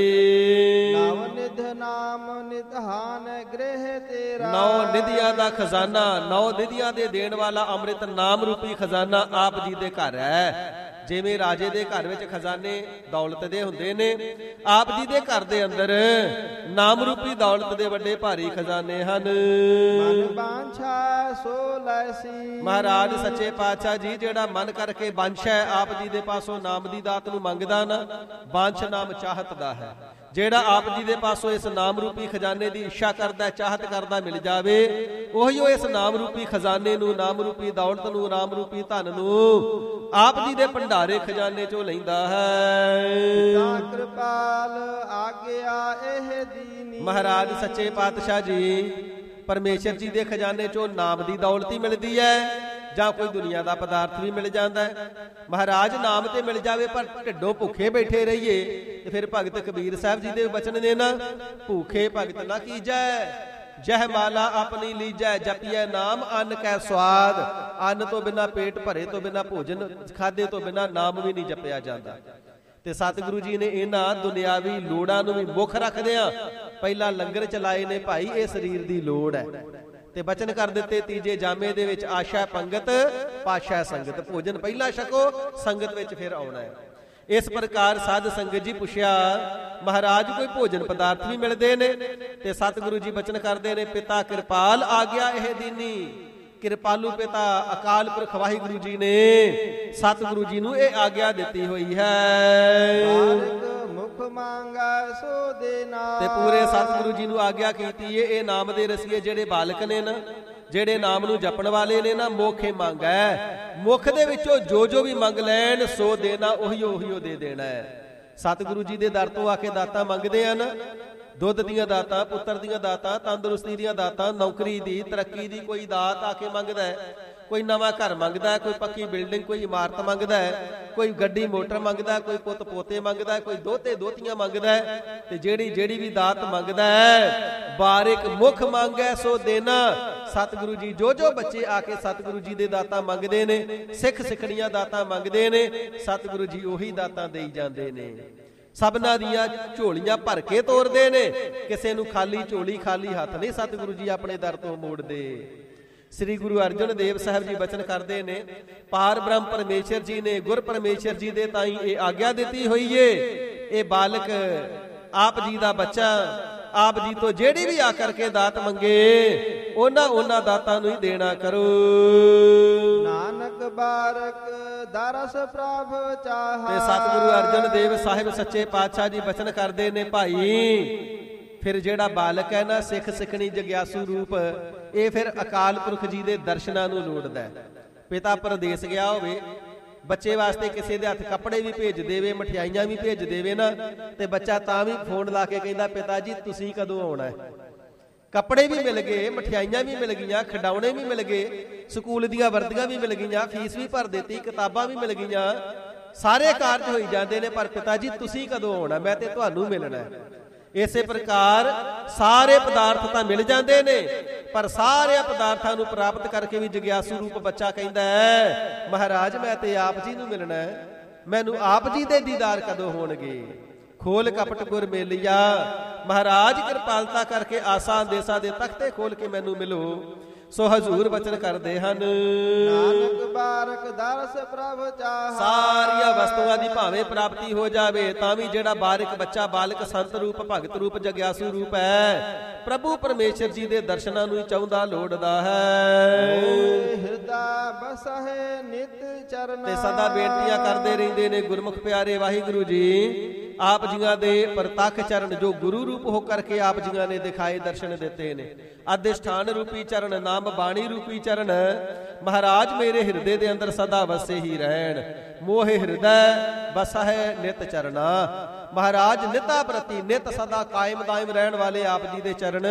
ਨਵ ਨਿਧ ਨਾਮ ਨਿਧਾਨ ਗ੍ਰਹਿ ਤੇਰਾ, ਨੌ ਨਿਧੀਆਂ ਦਾ ਖਜ਼ਾਨਾ, ਨੌ ਨਿਧੀਆਂ ਦੇ ਦੇਣ ਵਾਲਾ ਅੰਮ੍ਰਿਤ ਨਾਮ ਰੂਪੀ ਖਜ਼ਾਨਾ ਆਪ ਜੀ ਦੇ ਘਰ ਹੈ। ਜਿਵੇਂ ਰਾਜੇ ਦੇ ਘਰ ਵਿੱਚ ਖਜ਼ਾਨੇ ਦੌਲਤ ਦੇ ਹੁੰਦੇ ਨੇ, ਆਪ ਜੀ ਦੇ ਘਰ ਦੇ ਅੰਦਰ ਨਾਮ ਰੂਪੀ ਦੌਲਤ ਦੇ ਵੱਡੇ ਭਾਰੀ ਖਜ਼ਾਨੇ ਹਨ। ਮਨ ਬਾਂਛਾ ਸੋ ਲੈਸੀ, ਮਹਾਰਾਜ ਸੱਚੇ ਪਾਤਸ਼ਾਹ ਜੀ ਜਿਹੜਾ ਮਨ ਕਰਕੇ ਬੰਸ਼ ਹੈ ਆਪ ਜੀ ਦੇ ਪਾਸੋਂ ਨਾਮ ਦੀ ਦਾਤ ਨੂੰ ਮੰਗਦਾ ਨਾ, ਬੰਸ਼ ਨਾਮ ਚਾਹਤ ਦਾ ਹੈ। ਜਿਹੜਾ ਆਪ ਜੀ ਦੇ ਪਾਸੋਂ ਇਸ ਨਾਮ ਰੂਪੀ ਖਜ਼ਾਨੇ ਦੀ ਇੱਛਾ ਕਰਦਾ, ਚਾਹਤ ਕਰਦਾ, ਮਿਲ ਜਾਵੇ, ਉਹੀ ਉਹ ਇਸ ਨਾਮ ਰੂਪੀ ਖਜ਼ਾਨੇ ਨੂੰ, ਨਾਮ ਰੂਪੀ ਦੌਲਤ ਨੂੰ, ਨਾਮ ਰੂਪੀ ਧਨ ਨੂੰ ਆਪ ਜੀ ਦੇ ਭੰਡਾਰੇ ਖਜ਼ਾਨੇ ਚੋਂ ਲੈਂਦਾ ਹੈ। ਪਿਤਾ ਕਿਰਪਾਲ ਆਗਿਆ ਇਹ ਦੀਨੀ, ਮਹਾਰਾਜ ਸੱਚੇ ਪਾਤਸ਼ਾਹ ਜੀ ਪਰਮੇਸ਼ਰ ਜੀ ਦੇ ਖਜ਼ਾਨੇ ਚੋਂ ਨਾਮ ਦੀ ਦੌਲਤ ਹੀ ਮਿਲਦੀ ਹੈ, ਜਾਂ ਕੋਈ ਦੁਨੀਆ ਦਾ ਪਦਾਰਥ ਵੀ ਮਿਲ ਜਾਂਦਾ ਹੈ। ਮਹਾਰਾਜ ਨਾਮ ਤੇ ਮਿਲ ਜਾਵੇ, ਪਰ ਢਿੱਡੋਂ ਭੁੱਖੇ ਬੈਠੇ ਰਹੀਏ, ਤੇ ਫਿਰ ਭਗਤ ਕਬੀਰ ਸਾਹਿਬ ਜੀ ਦੇ ਬਚਨ ਨੇ ਨਾ, ਭੂਖੇ ਭਗਤ ਨਾ ਕੀਜੈ, ਜਹ ਮਾਲਾ ਆਪਣੀ ਲੀਜੈ, ਜਪੀਐ ਨਾਮ ਅੰਨ ਕੈ ਸਵਾਦ। ਅੰਨ ਤੋਂ ਬਿਨਾਂ ਪੇਟ ਭਰੇ ਤੋਂ ਬਿਨਾਂ, ਭੋਜਨ ਖਾਦੇ ਤੋਂ ਬਿਨਾਂ ਨਾਮ ਵੀ ਨਹੀਂ ਜਪਿਆ ਜਾਂਦਾ। ਤੇ ਸਤਿਗੁਰੂ ਜੀ ਨੇ ਇਹਨਾਂ ਦੁਨਿਆਵੀ ਲੋੜਾਂ ਨੂੰ ਵੀ ਮੁੱਖ ਰੱਖਦਿਆਂ ਪਹਿਲਾਂ ਲੰਗਰ ਚਲਾਏ ਨੇ। ਭਾਈ ਇਹ ਸਰੀਰ ਦੀ ਲੋੜ ਹੈ, ਤੇ ਬਚਨ ਕਰ ਦਿੱਤੇ ਤੀਜੇ ਜਾਮੇ ਦੇ ਵਿੱਚ, ਆਸ਼ਾ ਪੰਗਤ ਪਾਸ਼ਾ ਸੰਗਤ। ਭੋਜਨ ਪਹਿਲਾਂ ਛਕੋ, ਸੰਗਤ ਵਿੱਚ ਫਿਰ ਆਉਣਾ ਹੈ। ਇਸ ਪ੍ਰਕਾਰ ਸਾਧ ਸੰਗਤ ਜੀ ਪੁੱਛਿਆ, ਮਹਾਰਾਜ ਕੋਈ ਭੋਜਨ ਪਦਾਰਥ ਵੀ ਮਿਲਦੇ ਨੇ? ਤੇ ਸਤਿਗੁਰੂ ਜੀ ਬਚਨ ਕਰਦੇ ਨੇ, ਪਿਤਾ ਕਿਰਪਾਲ ਆ ਗਿਆ ਇਹ ਦੀਨੀ। ਕਿਰਪਾਲੂ ਪਿਤਾ ਅਕਾਲ ਪੁਰਖ ਵਾਹਿਗੁਰੂ ਜੀ ਨੇ ਸਤਿਗੁਰੂ ਜੀ ਨੂੰ ਇਹ ਆਗਿਆ ਦਿੱਤੀ ਹੋਈ ਹੈ। ਮੁਖ ਮੰਗਾ ਸੋ ਦੇਨਾ, ਤੇ ਪੂਰੇ ਸਤਿਗੁਰੂ ਜੀ ਨੂੰ ਆਗਿਆ ਕੀਤੀ ਏ, ਇਹ ਨਾਮ ਦੇ ਰਸੀਏ ਜਿਹੜੇ ਬਾਲਕ ਨੇ ਨਾ, ਜਿਹੜੇ ਨਾਮ ਨੂੰ ਜਪਣ ਵਾਲੇ ਨੇ ਨਾ, ਮੋਖੇ ਮੰਗੈ, ਮੁਖ ਦੇ ਵਿੱਚੋਂ ਜੋ ਜੋ ਵੀ ਮੰਗ ਲੈਣ ਸੋ ਦੇਣਾ, ਉਹੀ ਉਹੀ ਦੇ ਦੇਣਾ ਹੈ। ਸਤਿਗੁਰੂ ਜੀ ਦੇ ਦਰ ਤੋਂ ਆ ਕੇ ਦਾਤਾਂ ਮੰਗਦੇ ਹਨ, ਦੁੱਧ ਦੀਆਂ ਦਾਤਾਂ, ਪੁੱਤਰ ਦੀਆਂ ਦਾਤਾਂ, ਤੰਦਰੁਸਤੀ ਦੀਆਂ ਦਾਤਾਂ, ਨੌਕਰੀ ਦੀ, ਤਰੱਕੀ ਦੀ ਕੋਈ ਦਾਤ ਆ ਕੇ ਮੰਗਦਾ ਹੈ। ਕੋਈ ਨਵਾਂ ਘਰ ਮੰਗਦਾ, ਕੋਈ ਪੱਕੀ ਬਿਲਡਿੰਗ, ਕੋਈ ਇਮਾਰਤ ਮੰਗਦਾ ਹੈ, ਕੋਈ ਗੱਡੀ ਮੋਟਰ ਮੰਗਦਾ, ਕੋਈ ਪੁੱਤ ਪੋਤੇ ਮੰਗਦਾ, ਕੋਈ ਦੋਤੇ ਦੋਤੀਆਂ ਮੰਗਦਾ ਹੈ। ਤੇ ਜਿਹੜੀ ਜਿਹੜੀ ਵੀ ਦਾਤ ਮੰਗਦਾ ਹੈ, ਬਾਰਿਕ ਮੁਖ ਮੰਗੈ ਸੋ ਦੇਣਾ। ਸਤਿਗੁਰੂ ਜੀ ਜੋ ਜੋ ਬੱਚੇ ਆ ਕੇ ਸਤਿਗੁਰੂ ਜੀ ਦੇ ਦਾਤਾਂ ਮੰਗਦੇ ਨੇ, ਸਿੱਖ ਸਿੱਖਣੀਆਂ ਦਾਤਾਂ ਮੰਗਦੇ ਨੇ, ਸਤਿਗੁਰੂ ਜੀ ਉਹੀ ਦਾਤਾਂ ਦੇਈ ਜਾਂਦੇ ਨੇ। ਸਭਨਾਂ ਦੀਆਂ ਝੋਲੀਆਂ ਭਰ ਕੇ ਤੋਰਦੇ ਨੇ, ਕਿਸੇ ਨੂੰ ਖਾਲੀ ਝੋਲੀ ਖਾਲੀ ਹੱਥ ਨਹੀਂ ਸਤਿਗੁਰੂ ਜੀ ਆਪਣੇ ਦਰ ਤੋਂ ਮੋੜਦੇ। ਸ੍ਰੀ ਗੁਰੂ ਅਰਜਨ ਦੇਵ ਸਾਹਿਬ ਜੀ ਬਚਨ ਕਰਦੇ ਨੇ, ਪਾਰ ਬ੍ਰਹਮ ਪਰਮੇਸ਼ਰ ਜੀ ਨੇ ਗੁਰ ਪਰਮੇਸ਼ਰ ਜੀ ਦੇ ਤਾਈਂ ਇਹ ਆਗਿਆ ਦਿੱਤੀ ਹੋਈ ਏ, ਇਹ ਬਾਲਕ ਆਪ ਜੀ ਦਾ ਬੱਚਾ ਆਪ ਜੀ ਤੋਂ ਜਿਹੜੀ ਵੀ ਆ ਕਰਕੇ ਦਾਤ ਮੰਗੇ, ਉਹਨਾਂ ਉਹਨਾਂ ਦਾਤਾਂ ਨੂੰ ਹੀ ਦੇਣਾ ਕਰੋ। ਨਾਨਕ ਬਾਰਕ ਦਰਸ ਪ੍ਰਭ ਚਾਹਾ। ਤੇ ਸਤਿਗੁਰੂ ਅਰਜਨ ਦੇਵ ਸਾਹਿਬ ਸੱਚੇ ਪਾਤਸ਼ਾਹ ਜੀ ਬਚਨ ਕਰਦੇ ਨੇ, ਭਾਈ ਫਿਰ ਜਿਹੜਾ ਬਾਲਕ ਹੈ ਨਾ, ਸਿੱਖ ਸਿੱਖਣੀ ਜਗਿਆਸੂ ਰੂਪ, ਇਹ ਫਿਰ ਅਕਾਲ ਪੁਰਖ ਜੀ ਦੇ ਦਰਸ਼ਨਾਂ ਨੂੰ ਲੋੜਦਾ। ਪਿਤਾ ਪਰਦੇਸ ਗਿਆ ਹੋਵੇ, ਬੱਚੇ ਵਾਸਤੇ ਕਿਸੇ ਦੇ ਹੱਥ ਕੱਪੜੇ ਵੀ ਭੇਜ ਦੇਵੇ, ਮਠਿਆਈਆਂ ਵੀ ਭੇਜ ਦੇਵੇ ਨਾ, ਤੇ ਬੱਚਾ ਤਾਂ ਵੀ ਫੋਨ ਲਾ ਕੇ ਕਹਿੰਦਾ, ਪਿਤਾ ਜੀ ਤੁਸੀਂ ਕਦੋਂ ਆਉਣਾ ਹੈ? ਕੱਪੜੇ ਵੀ ਮਿਲ ਗਏ, ਮਠਿਆਈਆਂ ਵੀ ਮਿਲ ਗਈਆਂ, ਖਿਡੌਣੇ ਵੀ ਮਿਲ ਗਏ, ਸਕੂਲ ਦੀਆਂ ਵਰਦੀਆਂ ਵੀ ਮਿਲ ਗਈਆਂ, ਫੀਸ ਵੀ ਭਰ ਦਿੱਤੀ, ਕਿਤਾਬਾਂ ਵੀ ਮਿਲ ਗਈਆਂ, ਸਾਰੇ ਕਾਰਜ ਹੋਈ ਜਾਂਦੇ ਨੇ, ਪਰ ਪਿਤਾ ਜੀ ਤੁਸੀਂ ਕਦੋਂ ਆਉਣਾ? ਮੈਂ ਤੇ ਤੁਹਾਨੂੰ ਮਿਲਣਾ ਹੈ। ਇਸੇ ਪ੍ਰਕਾਰ ਸਾਰੇ ਪਦਾਰਥ ਤਾਂ ਮਿਲ ਜਾਂਦੇ ਨੇ, ਪਰ ਸਾਰਿਆਂ ਪਦਾਰਥਾਂ ਨੂੰ ਪ੍ਰਾਪਤ ਕਰਕੇ ਵੀ ਜਗਿਆਸੂ ਰੂਪ ਬੱਚਾ ਕਹਿੰਦਾ ਹੈ, ਮਹਾਰਾਜ ਮੈਂ ਤੇ ਆਪ ਜੀ ਨੂੰ ਮਿਲਣਾ ਹੈ, ਮੈਨੂੰ ਆਪ ਜੀ ਦੇ ਦੀਦਾਰ ਕਦੋਂ ਹੋਣਗੇ? ਖੋਲ ਕਪਟ ਗੁਰ ਮੇਲਿਆ, ਮਹਾਰਾਜ ਕਿਰਪਾਲਤਾ ਕਰਕੇ ਆਸਾਂ ਦੇਸਾਂ ਦੇ ਤਖਤੇ ਖੋਲ ਕੇ ਮੈਨੂੰ ਮਿਲੋ। ਸੋ ਹਜ਼ੂਰ ਬਚਨ ਕਰਦੇ ਹਨ, ਨਾਨਕ ਬਾਰਕ ਦਰਸ ਪ੍ਰਭ ਚਾਹਾ। ਸਾਰੀਆਂ ਵਸਤੂਆਂ ਦੀ ਭਾਵੇਂ ਪ੍ਰਾਪਤੀ ਹੋ ਜਾਵੇ, ਤਾਂ ਵੀ ਜਿਹੜਾ ਬਾਰਿਕ ਬੱਚਾ ਬਾਲਕ ਸੰਤ ਰੂਪ, ਭਗਤ ਰੂਪ, ਜਗਿਆਸੂ ਰੂਪ ਹੈ, ਪ੍ਰਭੂ ਪਰਮੇਸ਼ਰ ਜੀ ਦੇ ਦਰਸ਼ਨਾਂ ਨੂੰ ਹੀ ਚਾਹੁੰਦਾ ਲੋੜਦਾ ਹੈ। ਹਿਰਦਾ ਬਸਹਿ ਨਿਤ ਚਰਨਾ। ਤੇ ਸਦਾ ਬੇਨਤੀਆਂ ਕਰਦੇ ਰਹਿੰਦੇ ਨੇ ਗੁਰਮੁਖ ਪਿਆਰੇ, ਵਾਹਿਗੁਰੂ ਜੀ ਆਪ ਜੀਆਂ ਦੇ ਪ੍ਰਤੱਖ ਚਰਨ, ਜੋ ਗੁਰੂ ਰੂਪ ਹੋ ਕਰਕੇ ਆਪ ਜੀਆਂ ਨੇ ਦਿਖਾਏ, ਦਰਸ਼ਨ ਦਿੱਤੇ ਨੇ, ਅਧਿਸ਼ਠਾਨ ਰੂਪੀ ਚਰਨ, ਨਾਮ ਬਾਣੀ ਰੂਪੀ ਚਰਨ, ਮਹਾਰਾਜ ਮੇਰੇ ਹਿਰਦੇ ਦੇ ਅੰਦਰ ਸਦਾ ਵਸੇ ਹੀ ਰਹਿਣ। ਮੋਹਿ ਹਿਰਦੈ ਬਸਹਿ ਨਿਤ ਚਰਨਾ, ਮਹਾਰਾਜ ਨਿਤਾ ਪ੍ਰਤੀ ਨਿਤ ਸਦਾ ਕਾਇਮ ਦਾਇਮ ਰਹਿਣ ਵਾਲੇ ਆਪ ਜੀ ਦੇ ਚਰਨ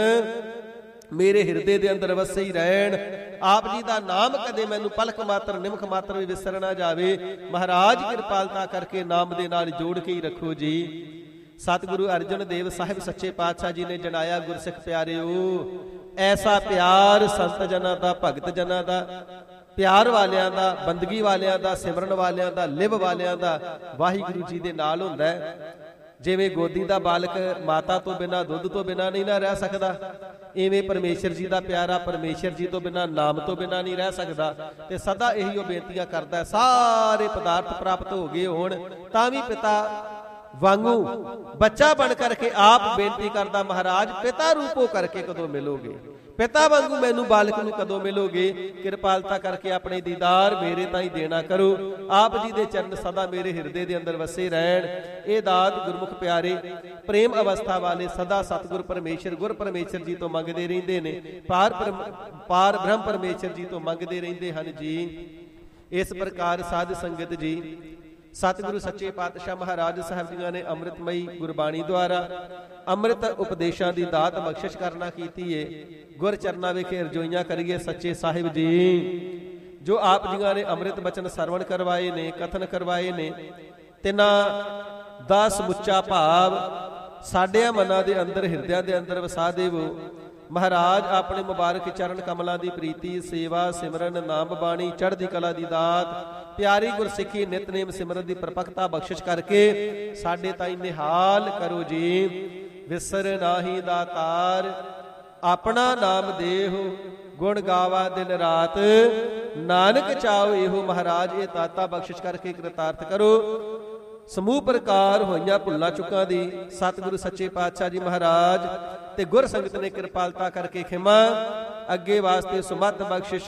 ਮੇਰੇ ਹਿਰਦੇ ਦੇ ਅੰਦਰ ਵਸੇ ਹੀ ਰਹਿਣ। ਆਪ ਜੀ ਦਾ ਨਾਮ ਕਦੇ ਮੈਨੂੰ ਪਲਕ ਮਾਤਰ, ਨਿਮਖ ਮਾਤਰ ਵੀ ਵਿਸਰ ਨਾ ਜਾਵੇ। ਮਹਾਰਾਜ ਕਿਰਪਾਲਤਾ ਕਰਕੇ ਨਾਮ ਦੇ ਨਾਲ ਜੋੜ ਕੇ ਹੀ ਰੱਖੋ ਜੀ। ਸਤਿਗੁਰੂ ਅਰਜਨ ਦੇਵ ਸਾਹਿਬ ਸੱਚੇ ਪਾਤਸ਼ਾਹ ਜੀ ਨੇ ਜਣਾਇਆ, ਗੁਰਸਿੱਖ ਪਿਆਰਿਓ, ਐਸਾ ਪਿਆਰ ਸੰਤ ਜਨਾਂ ਦਾ, ਭਗਤ ਜਨਾਂ ਦਾ, ਪਿਆਰ ਵਾਲਿਆਂ ਦਾ, ਬੰਦਗੀ ਵਾਲਿਆਂ ਦਾ, ਸਿਮਰਨ ਵਾਲਿਆਂ ਦਾ, ਲਿਵ ਵਾਲਿਆਂ ਦਾ ਵਾਹਿਗੁਰੂ ਜੀ ਦੇ ਨਾਲ ਹੁੰਦਾ ਹੈ। ਜਿਵੇਂ ਗੋਦੀ ਦਾ ਬਾਲਕ ਮਾਤਾ ਤੋਂ ਬਿਨਾਂ, ਦੁੱਧ ਤੋਂ ਬਿਨਾਂ ਨਹੀਂ ਨਾ ਰਹਿ ਸਕਦਾ, ਇਵੇਂ ਪਰਮੇਸ਼ਰ ਜੀ ਦਾ ਪਿਆਰਾ ਪਰਮੇਸ਼ਰ ਜੀ ਤੋਂ ਬਿਨਾਂ, ਨਾਮ ਤੋਂ ਬਿਨਾਂ ਨਹੀਂ ਰਹਿ ਸਕਦਾ। ਤੇ ਸਦਾ ਇਹੀ ਉਹ ਬੇਨਤੀਆਂ ਕਰਦਾ, ਸਾਰੇ ਪਦਾਰਥ ਪ੍ਰਾਪਤ ਹੋ ਗਏ ਹੋਣ ਤਾਂ ਵੀ ਪਿਤਾ ਵਾਂਗੂ ਬੱਚਾ ਬਣ ਕਰਕੇ ਆਪ ਬੇਨਤੀ ਕਰਦਾ, ਮਹਾਰਾਜ ਪਿਤਾ ਰੂਪੋ ਕਰਕੇ ਕਦੋਂ ਮਿਲੋਗੇ? ਪਿਤਾ ਵਾਂਗੂ ਮੈਨੂੰ ਬਾਲਕ ਨੂੰ ਕਦੋਂ ਮਿਲੋਗੇ? ਕਿਰਪਾਲਤਾ ਕਰਕੇ ਆਪਣੇ ਦੀਦਾਰ ਮੇਰੇ ਤਾਂ ਹੀ ਦੇਣਾ ਕਰੋ। ਆਪ ਜੀ ਦੇ ਚਰਨ ਸਦਾ ਮੇਰੇ ਹਿਰਦੇ ਦੇ ਅੰਦਰ ਵਸੇ ਰਹਿਣ। ਇਹ ਦਾਤ ਗੁਰਮੁਖ ਪਿਆਰੇ ਪ੍ਰੇਮ ਅਵਸਥਾ ਵਾਲੇ ਸਦਾ ਸਤਿਗੁਰ ਪਰਮੇਸ਼ਰ, ਗੁਰ ਪਰਮੇਸ਼ਰ ਜੀ ਤੋਂ ਮੰਗਦੇ ਰਹਿੰਦੇ ਨੇ, ਪਾਰ ਪਾਰ ਬ੍ਰਹਮ ਪਰਮੇਸ਼ਰ ਜੀ ਤੋਂ ਮੰਗਦੇ ਰਹਿੰਦੇ ਹਨ ਜੀ। ਇਸ ਪ੍ਰਕਾਰ ਸਾਧ ਸੰਗਤ ਜੀ, ਸਤਿਗੁਰੂ ਸੱਚੇ ਪਾਤਸ਼ਾਹ ਮਹਾਰਾਜ ਸਾਹਿਬ ਜੀਆਂ ਨੇ ਅੰਮ੍ਰਿਤਮਈ ਗੁਰਬਾਣੀ ਦੁਆਰਾ ਅੰਮ੍ਰਿਤ ਉਪਦੇਸ਼ਾਂ ਦੀ ਦਾਤ ਬਖਸ਼ਿਸ਼ ਕਰਨਾ ਕੀਤੀ ਏ। ਗੁਰ ਚਰਨਾਂ ਵਿਖੇ ਰਜੋਈਆਂ ਕਰੀਏ ਸੱਚੇ ਸਾਹਿਬ ਜੀ, ਜੋ ਆਪ ਜੀਆਂ ਨੇ ਅੰਮ੍ਰਿਤ ਬਚਨ ਸਰਵਣ ਕਰਵਾਏ ਨੇ, ਕਥਨ ਕਰਵਾਏ ਨੇ, ਤਿਨਾਂ ਦਾ ਸਮੁੱਚਾ ਭਾਵ ਸਾਡਿਆਂ ਮਨਾਂ ਦੇ ਅੰਦਰ, ਹਿਰਦਿਆਂ ਦੇ ਅੰਦਰ ਵਸਾ ਦੇਵੋ। ਮਹਾਰਾਜ ਆਪਣੇ ਮੁਬਾਰਕ ਚਰਨ ਕਮਲਾਂ ਦੀ ਪ੍ਰੀਤੀ, ਸੇਵਾ, ਸਿਮਰਨ, ਨਾਮ ਬਾਣੀ, ਚੜ੍ਹਦੀ ਕਲਾ ਦੀ ਦਾਤ, ਪਿਆਰੀ ਗੁਰਸਿੱਖੀ, ਨਿਤਨੇਮ ਸਿਮਰਨ ਦੀ ਪਰਪਕਤਾ ਬਖਸ਼ਿਸ਼ ਕਰਕੇ ਸਾਡੇ ਤਾਈਂ ਨਿਹਾਲ ਕਰੋ ਜੀ। ਵਿਸਰ ਨਾਹੀ ਦਾਤਾਰ, ਆਪਣਾ ਨਾਮ ਦੇਹੁ, ਗੁਣ ਗਾਵਾ ਦਿਨ ਰਾਤ, ਨਾਨਕ ਚਾਉ ਇਹੋ। ਮਹਾਰਾਜ ਇਹ ਦਾਤਾ ਬਖਸ਼ਿਸ਼ ਕਰਕੇ ਕਿਰਤਾਰਥ ਕਰੋ। ਸਮੂਹ ਪ੍ਰਕਾਰ ਹੋਈਆਂ ਭੁੱਲਾਂ ਚੁੱਕਾਂ ਦੀ ਸਤਿਗੁਰੂ ਸੱਚੇ ਪਾਤਸ਼ਾਹ ਜੀ ਮਹਾਰਾਜ ਤੇ ਗੁਰ ਸੰਗਤ ਨੇ ਕਿਰਪਾਲਤਾ ਕਰਕੇ ਖਿਮਾ, ਅੱਗੇ ਵਾਸਤੇ ਸੁਮਤ ਬਖਸ਼ਿਸ਼